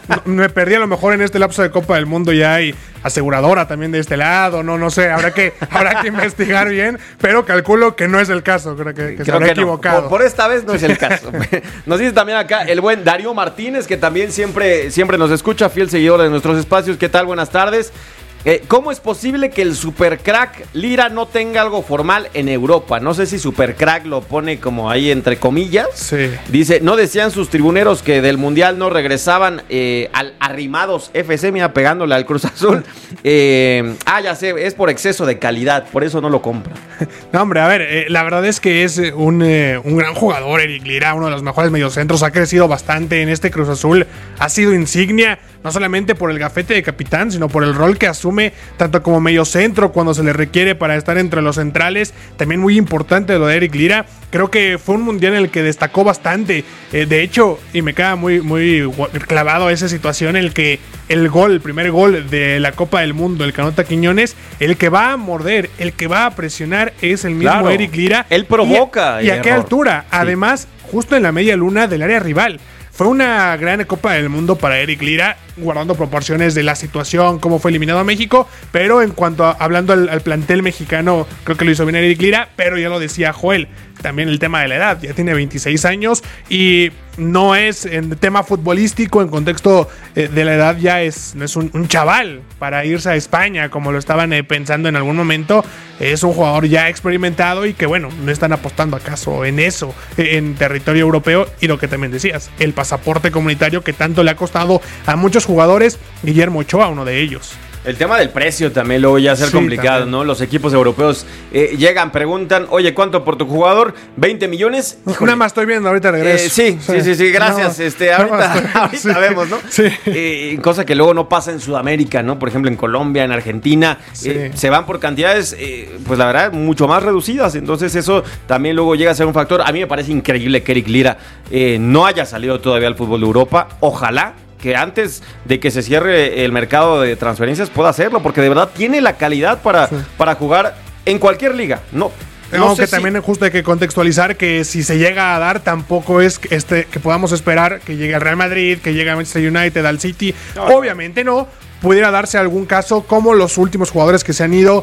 Speaker 1: me perdí a lo mejor en este lapso de Copa del Mundo, ya hay aseguradora también de este lado, no, no sé, habrá que, habrá que investigar bien, pero calculo que no es el caso, creo que, que creo se habrá que equivocado.
Speaker 15: No. Por, por esta vez no es el caso. Nos dice también acá el buen Darío Martínez, que también siempre, siempre nos escucha, fiel seguidor de nuestros espacios. ¿Qué tal? Buenas tardes. Eh, ¿Cómo es posible que el supercrack Lira no tenga algo formal en Europa? No sé si supercrack lo pone como ahí entre comillas.
Speaker 1: Sí.
Speaker 15: Dice, ¿no decían sus tribuneros que del Mundial no regresaban eh, al Arrimados F C? Mira, pegándole al Cruz Azul. Eh, ah, ya sé, es por exceso de calidad, por eso no lo compra.
Speaker 1: No, hombre, a ver, eh, la verdad es que es un, eh, un gran jugador, Eric Lira, uno de los mejores mediocentros, ha crecido bastante en este Cruz Azul, ha sido insignia, no solamente por el gafete de capitán, sino por el rol que asume tanto como mediocentro cuando se le requiere para estar entre los centrales. También muy importante lo de Eric Lira. Creo que fue un mundial en el que destacó bastante. Eh, de hecho, y me queda muy, muy clavado esa situación en el que el gol, el primer gol de la Copa del Mundo, el que anota Quiñones, el que va a morder, el que va a presionar es el mismo claro, Eric Lira.
Speaker 15: Él provoca.
Speaker 1: ¿Y, y a qué altura? Sí. Además, justo en la media luna del área rival. Fue una gran Copa del Mundo para Eric Lira, guardando proporciones de la situación, cómo fue eliminado a México, pero en cuanto a, hablando al, al plantel mexicano, creo que lo hizo bien Eric Lira, pero ya lo decía Joel, también el tema de la edad, ya tiene veintiséis años y no es en tema futbolístico, en contexto eh, de la edad ya es, no es un, un chaval para irse a España como lo estaban eh, pensando en algún momento, es un jugador ya experimentado y que bueno, no están apostando acaso en eso, eh, en territorio europeo y lo que también decías, el pasaporte comunitario que tanto le ha costado a muchos jugadores, Guillermo Ochoa, uno de ellos.
Speaker 15: El tema del precio también luego ya ser sí, complicado, también. ¿No? Los equipos europeos eh, llegan, preguntan, oye, ¿cuánto por tu jugador? ¿veinte millones?
Speaker 1: Híjole. Nada más estoy viendo, ahorita regreso.
Speaker 15: Eh, sí, sí, sí, sí, sí, gracias. No, este, ahorita no ahorita sí, vemos, ¿no?
Speaker 1: Sí.
Speaker 15: Eh, cosa que luego no pasa en Sudamérica, ¿no? Por ejemplo, en Colombia, en Argentina, sí. eh, se van por cantidades, eh, pues la verdad, mucho más reducidas. Entonces eso también luego llega a ser un factor. A mí me parece increíble que Eric Lira eh, no haya salido todavía al fútbol de Europa. Ojalá que antes de que se cierre el mercado de transferencias pueda hacerlo, porque de verdad tiene la calidad para, sí. para jugar en cualquier liga. No,
Speaker 1: no Aunque sé también si... justo hay que contextualizar que si se llega a dar, tampoco es que, este, que podamos esperar que llegue al Real Madrid, que llegue al Manchester United, al City. No, Obviamente no. Pudiera darse algún caso como los últimos jugadores que se han ido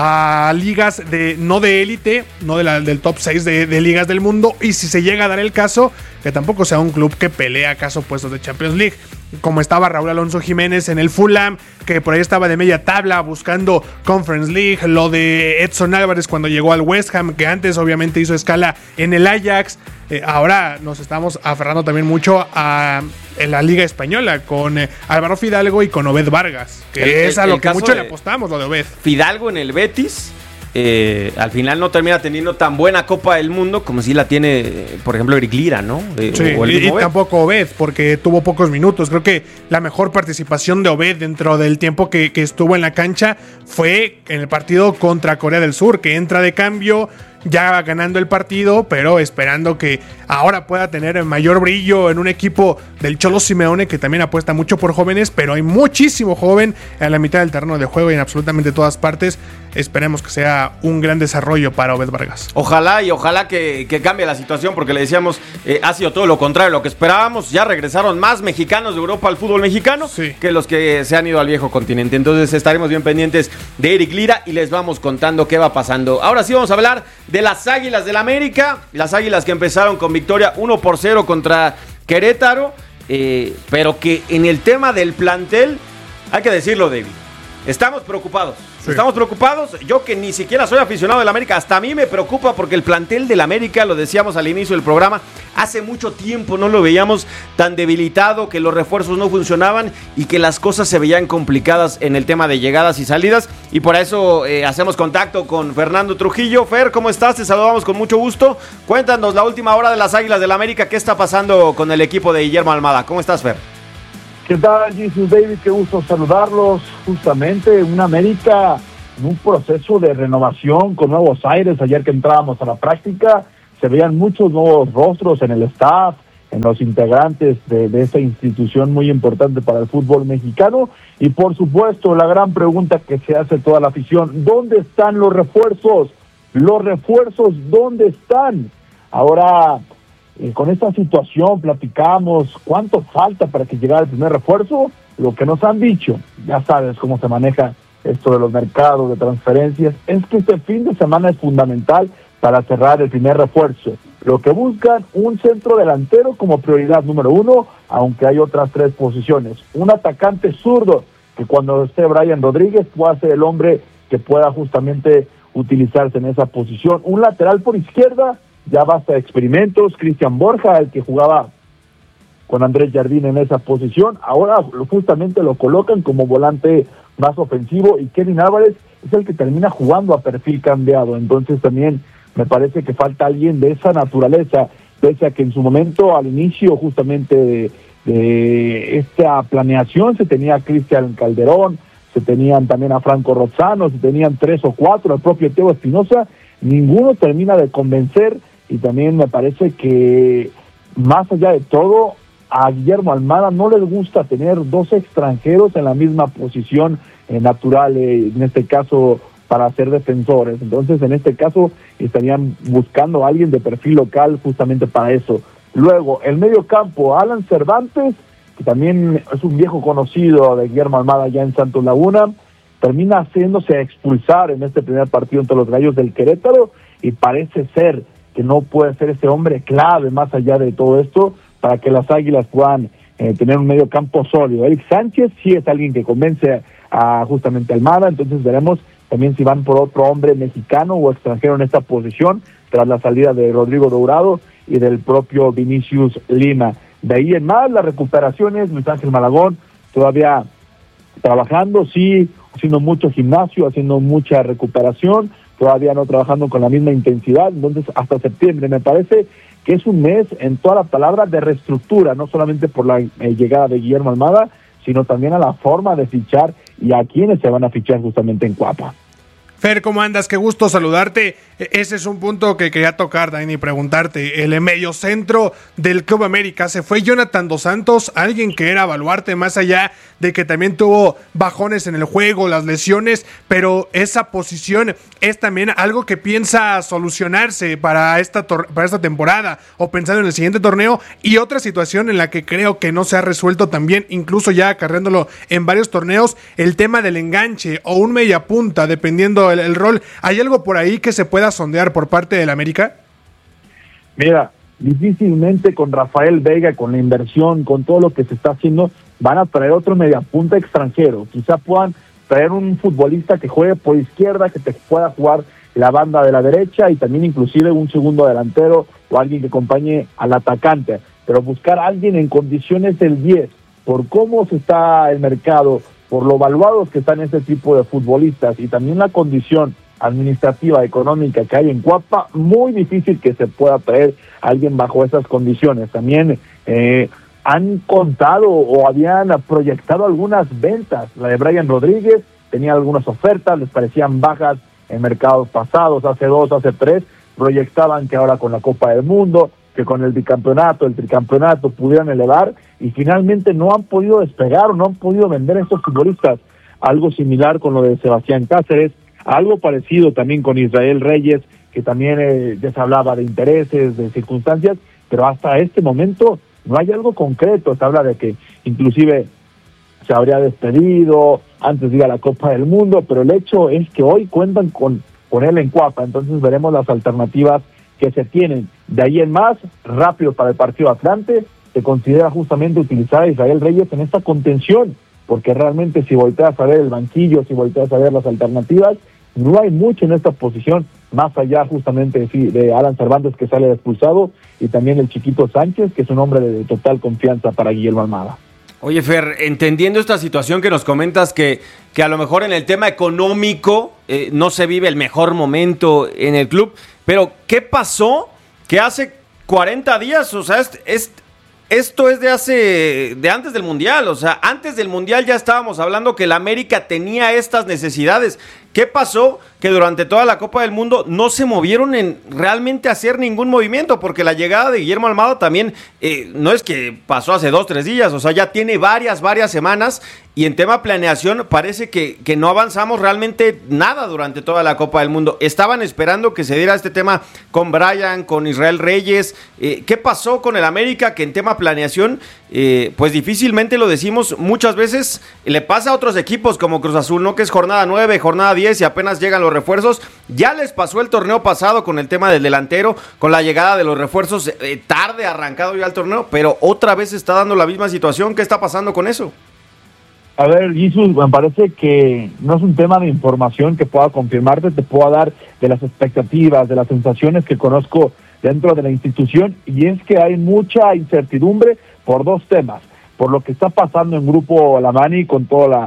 Speaker 1: a ligas de no de élite, no de la, del top seis de, de ligas del mundo, y si se llega a dar el caso, que tampoco sea un club que pelea acaso puestos de Champions League, como estaba Raúl Alonso Jiménez en el Fulham, que por ahí estaba de media tabla buscando Conference League, lo de Edson Álvarez cuando llegó al West Ham, que antes obviamente hizo escala en el Ajax. Eh, ahora nos estamos aferrando también mucho a en la Liga Española con eh, Álvaro Fidalgo y con Obed Vargas, que el, es a lo que mucho le apostamos, lo de Obed.
Speaker 15: Fidalgo en el Betis, eh, al final no termina teniendo tan buena Copa del Mundo como si la tiene, eh, por ejemplo, Eric Lira, ¿no?
Speaker 1: Eh, sí, o el y, y tampoco Obed, porque tuvo pocos minutos. Creo que la mejor participación de Obed dentro del tiempo que, que estuvo en la cancha fue en el partido contra Corea del Sur, que entra de cambio. ya va ganando el partido, pero esperando que ahora pueda tener mayor brillo en un equipo del Cholo Simeone, que también apuesta mucho por jóvenes, pero hay muchísimo joven en la mitad del terreno de juego y en absolutamente todas partes. Esperemos que sea un gran desarrollo para Obed Vargas.
Speaker 15: Ojalá y ojalá que, que cambie la situación, porque le decíamos, eh, ha sido todo lo contrario de lo que esperábamos. Ya regresaron más mexicanos de Europa al fútbol mexicano sí. que los que se han ido al viejo continente. Entonces estaremos bien pendientes de Eric Lira y les vamos contando qué va pasando. Ahora sí vamos a hablar de las Águilas del América. Las Águilas que empezaron con victoria uno por cero contra Querétaro, eh, pero que en el tema del plantel, hay que decirlo, David, estamos preocupados. Sí. Estamos preocupados. Yo que ni siquiera soy aficionado del América, hasta a mí me preocupa porque el plantel del América, lo decíamos al inicio del programa, hace mucho tiempo no lo veíamos tan debilitado, que los refuerzos no funcionaban y que las cosas se veían complicadas en el tema de llegadas y salidas. Y por eso eh, hacemos contacto con Fernando Trujillo. Fer, ¿cómo estás? Te saludamos con mucho gusto. Cuéntanos la última hora de las Águilas del América. ¿Qué está pasando con el equipo de Guillermo Almada? ¿Cómo estás, Fer?
Speaker 17: ¿Qué tal, Jesus David? Qué gusto saludarlos. Justamente una América en un proceso de renovación con nuevos aires. Ayer que entrábamos a la práctica, se veían muchos nuevos rostros en el staff, en los integrantes de, de esta institución muy importante para el fútbol mexicano. Y por supuesto, la gran pregunta que se hace toda la afición: ¿dónde están los refuerzos? Los refuerzos, ¿dónde están? Ahora, Eh, con esta situación platicamos cuánto falta para que llegara el primer refuerzo. Lo que nos han dicho, ya sabes cómo se maneja esto de los mercados de transferencias, es que este fin de semana es fundamental para cerrar el primer refuerzo. Lo que buscan, un centro delantero como prioridad número uno, aunque hay otras tres posiciones. Un atacante zurdo, que cuando esté Brian Rodríguez pueda ser el hombre que pueda justamente utilizarse en esa posición. Un lateral por izquierda, ya basta de experimentos. Cristian Borja, el que jugaba con Andrés Jardín en esa posición, ahora justamente lo colocan como volante más ofensivo, y Kevin Álvarez es el que termina jugando a perfil cambiado. Entonces también me parece que falta alguien de esa naturaleza, pese a que en su momento, al inicio justamente de, de esta planeación, se tenía a Cristian Calderón, se tenían también a Franco Rozzano, se tenían tres o cuatro, el propio Teo Espinosa, ninguno termina de convencer. Y también me parece que, más allá de todo, a Guillermo Almada no les gusta tener dos extranjeros en la misma posición eh, natural, eh, en este caso para ser defensores. Entonces, en este caso, estarían buscando a alguien de perfil local justamente para eso. Luego, el medio campo, Alan Cervantes, que también es un viejo conocido de Guillermo Almada ya en Santos Laguna, termina haciéndose expulsar en este primer partido entre los Gallos del Querétaro, y parece ser que no puede ser ese hombre clave más allá de todo esto para que las Águilas puedan eh, tener un medio campo sólido. Eric Sánchez sí es alguien que convence a justamente Almada, entonces veremos también si van por otro hombre mexicano o extranjero en esta posición tras la salida de Rodrigo Dourado y del propio Vinicius Lima. De ahí en más, las recuperaciones, Luis Ángel Malagón todavía trabajando, sí, haciendo mucho gimnasio, haciendo mucha recuperación, todavía no trabajando con la misma intensidad. Entonces hasta septiembre me parece que es un mes en toda la palabra de reestructura, no solamente por la eh, llegada de Guillermo Almada, sino también a la forma de fichar y a quienes se van a fichar justamente en Cuapa.
Speaker 1: Fer, ¿cómo andas? Qué gusto saludarte. Ese es un punto que quería tocar, Dani, y preguntarte. El mediocentro del Club América, se fue Jonathan Dos Santos, alguien que era baluarte, más allá de que también tuvo bajones en el juego, las lesiones, pero esa posición es también algo que piensa solucionarse para esta, tor- para esta temporada, o pensando en el siguiente torneo. Y otra situación en la que creo que no se ha resuelto también, incluso ya acarreándolo en varios torneos, el tema del enganche o un mediapunta, dependiendo el, el rol. ¿Hay algo por ahí que se pueda sondear por parte del América?
Speaker 17: Mira, difícilmente con Rafael Vega, con la inversión, con todo lo que se está haciendo, van a traer otro mediapunta extranjero. Quizá puedan traer un futbolista que juegue por izquierda, que te pueda jugar la banda de la derecha, y también inclusive un segundo delantero o alguien que acompañe al atacante. Pero buscar a alguien en condiciones del diez, por cómo se está el mercado, por lo valuados que están este tipo de futbolistas, y también la condición administrativa, económica que hay en Cuapa, muy difícil que se pueda traer a alguien bajo esas condiciones. También eh, han contado o habían proyectado algunas ventas. La de Brian Rodríguez tenía algunas ofertas, les parecían bajas en mercados pasados, hace dos, hace tres, proyectaban que ahora con la Copa del Mundo, que con el bicampeonato, el tricampeonato pudieran elevar, y finalmente no han podido despegar o no han podido vender a estos futbolistas. Algo similar con lo de Sebastián Cáceres, algo parecido también con Israel Reyes, que también eh, ya se hablaba de intereses, de circunstancias, pero hasta este momento no hay algo concreto. Se habla de que inclusive se habría despedido antes de ir a la Copa del Mundo, pero el hecho es que hoy cuentan con, con él en Cuapa, entonces veremos las alternativas que se tienen. De ahí en más, rápido para el partido Atlante, se considera justamente utilizar a Israel Reyes en esta contención, porque realmente si volteas a ver el banquillo, si volteas a ver las alternativas, no hay mucho en esta posición, más allá justamente de, de Alan Cervantes, que sale expulsado, y también el chiquito Sánchez, que es un hombre de total confianza para Guillermo Almada.
Speaker 15: Oye, Fer, entendiendo esta situación que nos comentas, que, que a lo mejor en el tema económico eh, no se vive el mejor momento en el club, pero ¿qué pasó que hace cuarenta días? O sea, es, es, esto es de hace, de antes del Mundial, o sea, antes del Mundial ya estábamos hablando que el América tenía estas necesidades. ¿Qué pasó? Que durante toda la Copa del Mundo no se movieron en realmente hacer ningún movimiento, porque la llegada de Guillermo Almada también eh, no es que pasó hace dos, tres días, o sea, ya tiene varias, varias semanas, y en tema planeación parece que, que no avanzamos realmente nada durante toda la Copa del Mundo. Estaban esperando que se diera este tema con Brian, con Israel Reyes. Eh, ¿Qué pasó con el América? Que en tema planeación, eh, pues difícilmente lo decimos, muchas veces le pasa a otros equipos como Cruz Azul, ¿no? Que es jornada nueve, jornada diez y apenas llegan los refuerzos. Ya les pasó el torneo pasado con el tema del delantero, con la llegada de los refuerzos, eh, tarde arrancado ya el torneo, pero otra vez está dando la misma situación. ¿Qué está pasando con eso?
Speaker 17: A ver, Jesús, me parece que no es un tema de información que pueda confirmarte, te puedo dar de las expectativas, de las sensaciones que conozco dentro de la institución, y es que hay mucha incertidumbre por dos temas, por lo que está pasando en Grupo Lamani con toda la,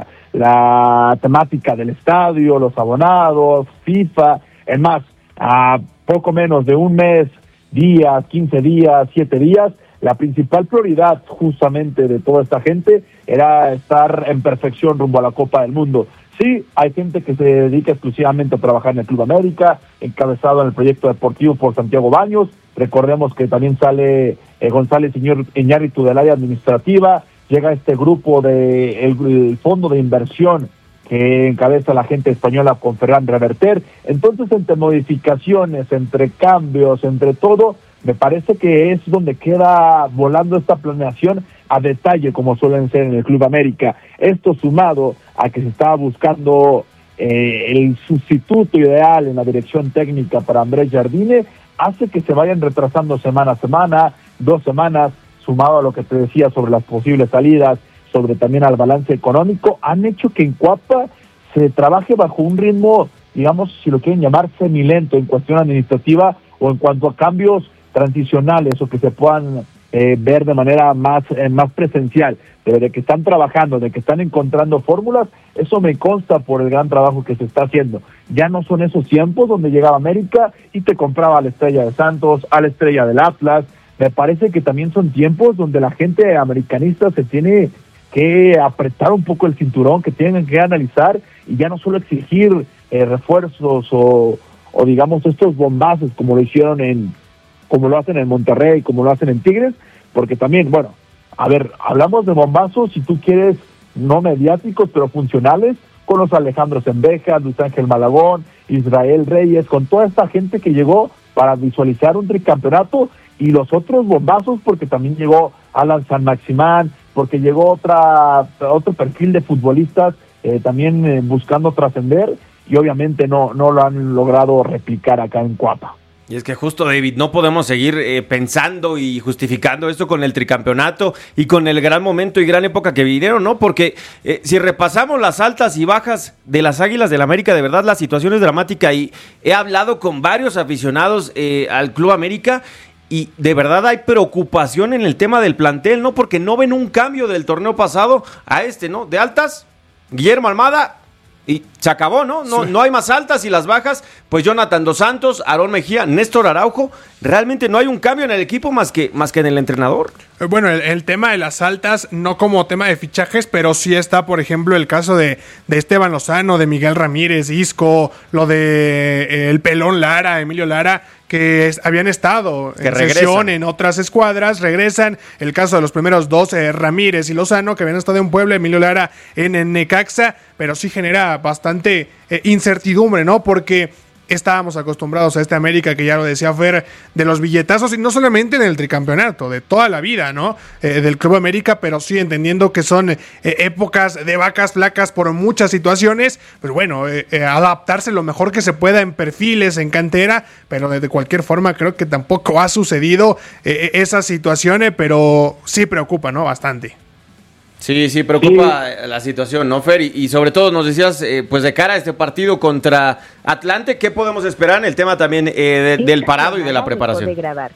Speaker 17: la temática del estadio, los abonados, FIFA, es más, a poco menos de un mes, días, quince días, siete días, la principal prioridad justamente de toda esta gente era estar en perfección rumbo a la Copa del Mundo. Sí, hay gente que se dedica exclusivamente a trabajar en el Club América, encabezado en el proyecto deportivo por Santiago Baños. Recordemos que también sale eh, González Iñárritu del área administrativa. Llega este grupo de el, el fondo de inversión que encabeza la gente española con Ferran Reverter. Entonces, entre modificaciones, entre cambios, entre todo, me parece que es donde queda volando esta planeación a detalle, como suelen ser en el Club América. Esto sumado a que se estaba buscando eh, el sustituto ideal en la dirección técnica para Andrés Jardine, hace que se vayan retrasando semana a semana, dos semanas, sumado a lo que te decía sobre las posibles salidas, sobre también al balance económico, han hecho que en Cuapa se trabaje bajo un ritmo, digamos, si lo quieren llamar, semilento en cuestión administrativa o en cuanto a cambios transicionales o que se puedan eh, ver de manera más, eh, más presencial, pero de que están trabajando, de que están encontrando fórmulas, eso me consta por el gran trabajo que se está haciendo. Ya no son esos tiempos donde llegaba América y te compraba a la estrella de Santos, a la estrella del Atlas. Me parece que también son tiempos donde la gente americanista se tiene que apretar un poco el cinturón, que tienen que analizar y ya no solo exigir eh, refuerzos o, o digamos estos bombazos como lo hicieron en como lo hacen en Monterrey, como lo hacen en Tigres, porque también, bueno, a ver, hablamos de bombazos, si tú quieres, no mediáticos, pero funcionales, con los Alejandro Zendejas, Luis Ángel Malagón, Israel Reyes, con toda esta gente que llegó para visualizar un tricampeonato, y los otros bombazos, porque también llegó Alan San Maximán, porque llegó otra otro perfil de futbolistas eh, también eh, buscando trascender, y obviamente no, no lo han logrado replicar acá en Cuapa.
Speaker 15: Y es que justo, David, no podemos seguir eh, pensando y justificando esto con el tricampeonato y con el gran momento y gran época que vivieron, ¿no? Porque eh, si repasamos las altas y bajas de las Águilas del América, de verdad la situación es dramática, y he hablado con varios aficionados eh, al Club América y de verdad hay preocupación en el tema del plantel, ¿no? Porque no ven un cambio del torneo pasado a este, ¿no? De altas, Guillermo Almada, y se acabó, ¿no? No, sí. No hay más altas, y las bajas, pues Jonathan Dos Santos, Aarón Mejía, Néstor Araujo. Realmente no hay un cambio en el equipo más que, más que en el entrenador.
Speaker 1: Bueno, el, el tema de las altas, no como tema de fichajes, pero sí está, por ejemplo, el caso de, de Esteban Lozano, de Miguel Ramírez, Isco, lo de eh, el Pelón Lara, Emilio Lara, que es, habían estado
Speaker 15: que
Speaker 1: en
Speaker 15: regresan.
Speaker 1: sesión en otras escuadras, regresan. El caso de los primeros dos, eh, Ramírez y Lozano, que habían estado en Puebla, Emilio Lara en, en Necaxa, pero sí genera bastante eh, incertidumbre, ¿no? Porque estábamos acostumbrados a este América, que ya lo decía Fer, de los billetazos, y no solamente en el tricampeonato, de toda la vida, ¿no? Eh, del Club América, pero sí entendiendo que son eh, épocas de vacas flacas por muchas situaciones, pues bueno, eh, eh, adaptarse lo mejor que se pueda en perfiles, en cantera, pero de, de cualquier forma creo que tampoco ha sucedido eh, esas situaciones, pero sí preocupa, ¿no? Bastante.
Speaker 15: Sí, sí, preocupa sí. la situación, ¿no, Fer? Y, y sobre todo nos decías, eh, pues de cara a este partido contra Atlante, ¿qué podemos esperar en el tema también eh, de, del parado y de la preparación?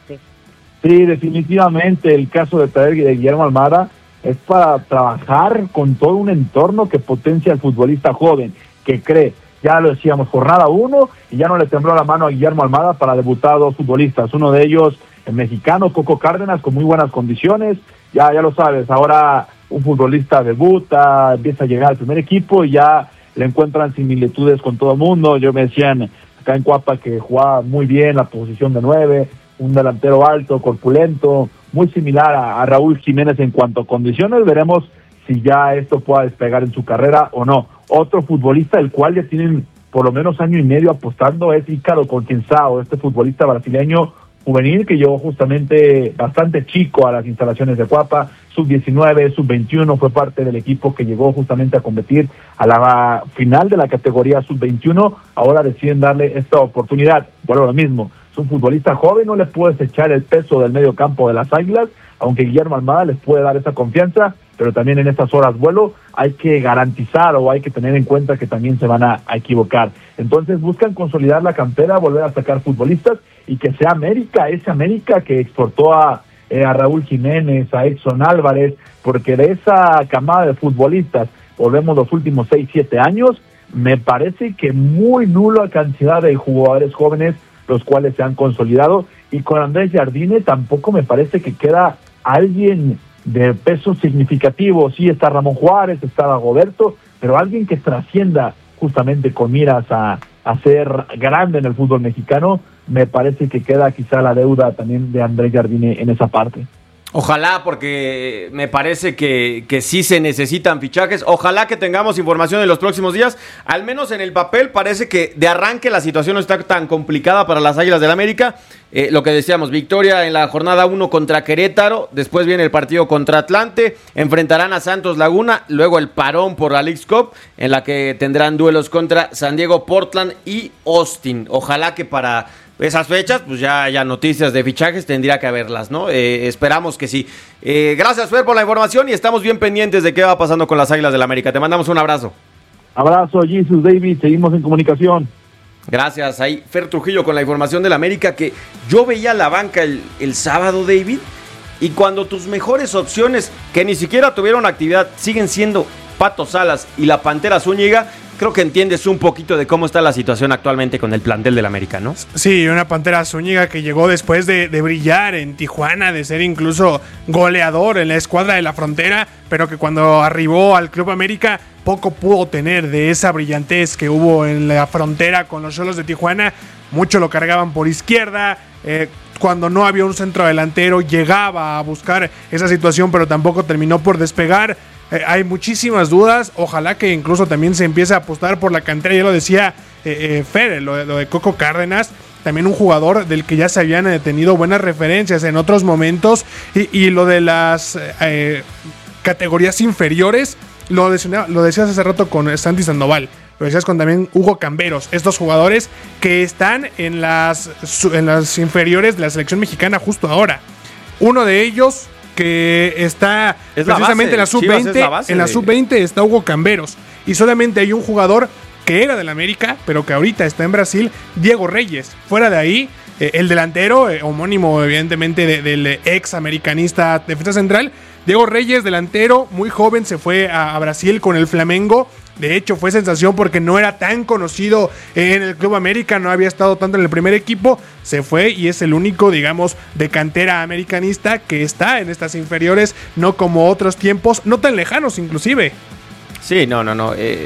Speaker 17: Sí, definitivamente el caso de traer de Guillermo Almada es para trabajar con todo un entorno que potencia al futbolista joven, que cree, ya lo decíamos, jornada uno, y ya no le tembló la mano a Guillermo Almada para debutar a dos futbolistas, uno de ellos el mexicano, Coco Cárdenas, con muy buenas condiciones, ya, ya lo sabes, ahora un futbolista debuta, empieza a llegar al primer equipo y ya le encuentran similitudes con todo el mundo. Yo me decían acá en Cuapa que jugaba muy bien la posición de nueve, un delantero alto, corpulento, muy similar a, a Raúl Jiménez en cuanto a condiciones. Veremos si ya esto pueda despegar en su carrera o no. Otro futbolista el cual ya tienen por lo menos año y medio apostando es Ícaro Conceição, este futbolista brasileño juvenil que llegó justamente bastante chico a las instalaciones de Cuapa, sub diecinueve, sub veintiuno, fue parte del equipo que llegó justamente a competir a la final de la categoría sub veintiuno, ahora deciden darle esta oportunidad. Bueno, lo mismo, es un futbolista joven, no le puedes echar el peso del medio campo de las Águilas, aunque Guillermo Almada les puede dar esa confianza, pero también en estas horas vuelo hay que garantizar o hay que tener en cuenta que también se van a, a equivocar. Entonces buscan consolidar la cantera, volver a sacar futbolistas y que sea América, ese América que exportó a, eh, a Raúl Jiménez, a Edson Álvarez, porque de esa camada de futbolistas, volvemos los últimos seis, siete años, me parece que muy nula cantidad de jugadores jóvenes los cuales se han consolidado, y con Andrés Jardine tampoco me parece que queda alguien de peso significativo. Sí está Ramón Juárez, está Dagoberto, pero alguien que trascienda justamente con miras a, a ser grande en el fútbol mexicano, me parece que queda quizá la deuda también de Andrés Jardine en esa parte.
Speaker 15: Ojalá, porque me parece que, que sí se necesitan fichajes. Ojalá que tengamos información en los próximos días. Al menos en el papel parece que de arranque la situación no está tan complicada para las Águilas del América. Eh, lo que decíamos, victoria en la jornada uno contra Querétaro, después viene el partido contra Atlante, enfrentarán a Santos Laguna, luego el parón por la Leagues Cup, en la que tendrán duelos contra San Diego, Portland y Austin. Ojalá que para esas fechas, pues ya haya noticias de fichajes, tendría que haberlas, ¿no? Eh, esperamos que sí. Eh, gracias, Fer, por la información y estamos bien pendientes de qué va pasando con las Águilas del América. Te mandamos un abrazo.
Speaker 17: Abrazo, Jesus, David, seguimos en comunicación.
Speaker 15: Gracias, ahí Fer Trujillo con la información del América, que yo veía la banca el, el sábado, David, y cuando tus mejores opciones, que ni siquiera tuvieron actividad, siguen siendo Pato Salas y la Pantera Zúñiga, creo que entiendes un poquito de cómo está la situación actualmente con el plantel del América, ¿no?
Speaker 1: Sí, una Pantera Zúñiga que llegó después de, de brillar en Tijuana, de ser incluso goleador en la escuadra de la frontera, pero que cuando arribó al Club América poco pudo tener de esa brillantez que hubo en la frontera con los Xolos de Tijuana. Mucho lo cargaban por izquierda, eh, cuando no había un centro delantero llegaba a buscar esa situación, pero tampoco terminó por despegar. Eh, hay muchísimas dudas, ojalá que incluso también se empiece a apostar por la cantera. Ya lo decía eh, eh, Fer, lo, lo de Coco Cárdenas, también un jugador del que ya se habían eh, tenido buenas referencias en otros momentos, y, y lo de las eh, categorías inferiores, lo, decía, lo decías hace rato con Santi Sandoval, lo decías con también Hugo Camberos, estos jugadores que están en las, en las inferiores de la selección mexicana justo ahora. Uno de ellos que está
Speaker 15: es
Speaker 1: precisamente
Speaker 15: la base.
Speaker 1: en la sub veinte,
Speaker 15: la
Speaker 1: en la
Speaker 15: de...
Speaker 1: sub veinte está Hugo Camberos, y solamente hay un jugador que era del América, pero que ahorita está en Brasil, Diego Reyes. Fuera de ahí, eh, el delantero, eh, homónimo evidentemente de, del ex americanista defensa central, Diego Reyes, delantero, muy joven, se fue a, a Brasil con el Flamengo. De hecho, fue sensación porque no era tan conocido en el Club América, no había estado tanto en el primer equipo, se fue y es el único, digamos, de cantera americanista que está en estas inferiores, no como otros tiempos, no tan lejanos inclusive.
Speaker 15: Sí, no, no, no. Eh,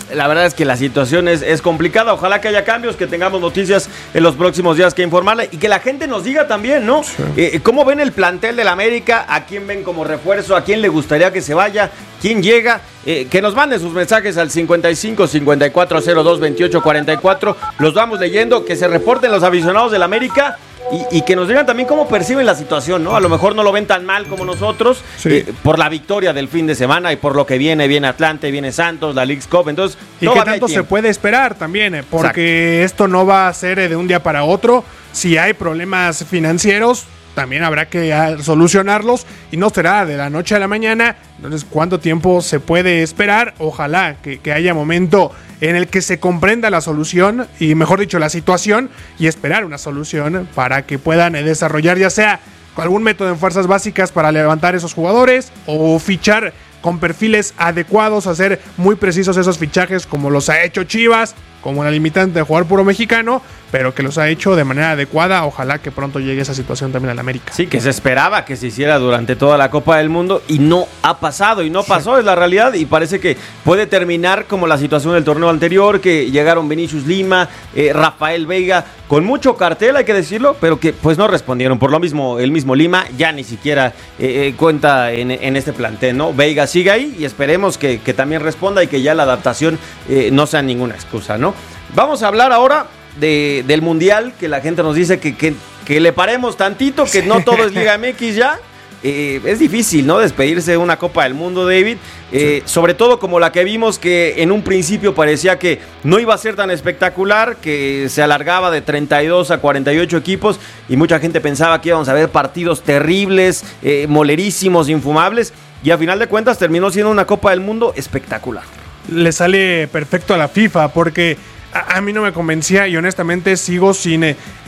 Speaker 15: la verdad es que la situación es, es complicada. Ojalá que haya cambios, que tengamos noticias en los próximos días que informarle y que la gente nos diga también, ¿no? Sí. Eh, ¿Cómo ven el plantel del América? ¿A quién ven como refuerzo? ¿A quién le gustaría que se vaya? ¿Quién llega? Eh, que nos manden sus mensajes al cincuenta y cinco, cincuenta y cuatro, cero dos, veintiocho, cuarenta y cuatro. Los vamos leyendo, que se reporten los aficionados del América. Y, y que nos digan también cómo perciben la situación, ¿no? A lo mejor no lo ven tan mal como nosotros, sí. eh, por la victoria del fin de semana y por lo que viene, viene Atlante, viene Santos, la Leagues Cup, entonces...
Speaker 1: Y qué tanto se puede esperar también, eh, porque Exacto. esto no va a ser eh, de un día para otro. Si hay problemas financieros, también habrá que a, solucionarlos y no será de la noche a la mañana. Entonces, ¿cuánto tiempo se puede esperar? Ojalá que, que haya momento en el que se comprenda la solución y, mejor dicho, la situación y esperar una solución para que puedan eh, desarrollar ya sea algún método en fuerzas básicas para levantar esos jugadores o fichar con perfiles adecuados, hacer muy precisos esos fichajes como los ha hecho Chivas, como la limitante de jugar puro mexicano, pero que los ha hecho de manera adecuada. Ojalá que pronto llegue esa situación también al América.
Speaker 15: Sí, que se esperaba que se hiciera durante toda la Copa del Mundo y no ha pasado, y no pasó, sí. Es la realidad, y parece que puede terminar como la situación del torneo anterior, que llegaron Vinicius Lima, eh, Rafael Veiga, con mucho cartel, hay que decirlo, pero que pues no respondieron. Por lo mismo, el mismo Lima ya ni siquiera eh, cuenta en, en este plantel, ¿no? Veiga sigue ahí y esperemos que, que también responda y que ya la adaptación eh, no sea ninguna excusa, ¿no? Vamos a hablar ahora de, del Mundial, que la gente nos dice que, que, que le paremos tantito, que no todo es Liga M X ya. Eh, es difícil, ¿no? Despedirse de una Copa del Mundo, David. Eh, sí. Sobre todo como la que vimos, que en un principio parecía que no iba a ser tan espectacular, que se alargaba de treinta y dos a cuarenta y ocho equipos y mucha gente pensaba que íbamos a ver partidos terribles, eh, molerísimos, infumables, y a final de cuentas terminó siendo una Copa del Mundo espectacular.
Speaker 1: Le sale perfecto a la FIFA porque a, a mí no me convencía y honestamente sigo sin... Eh,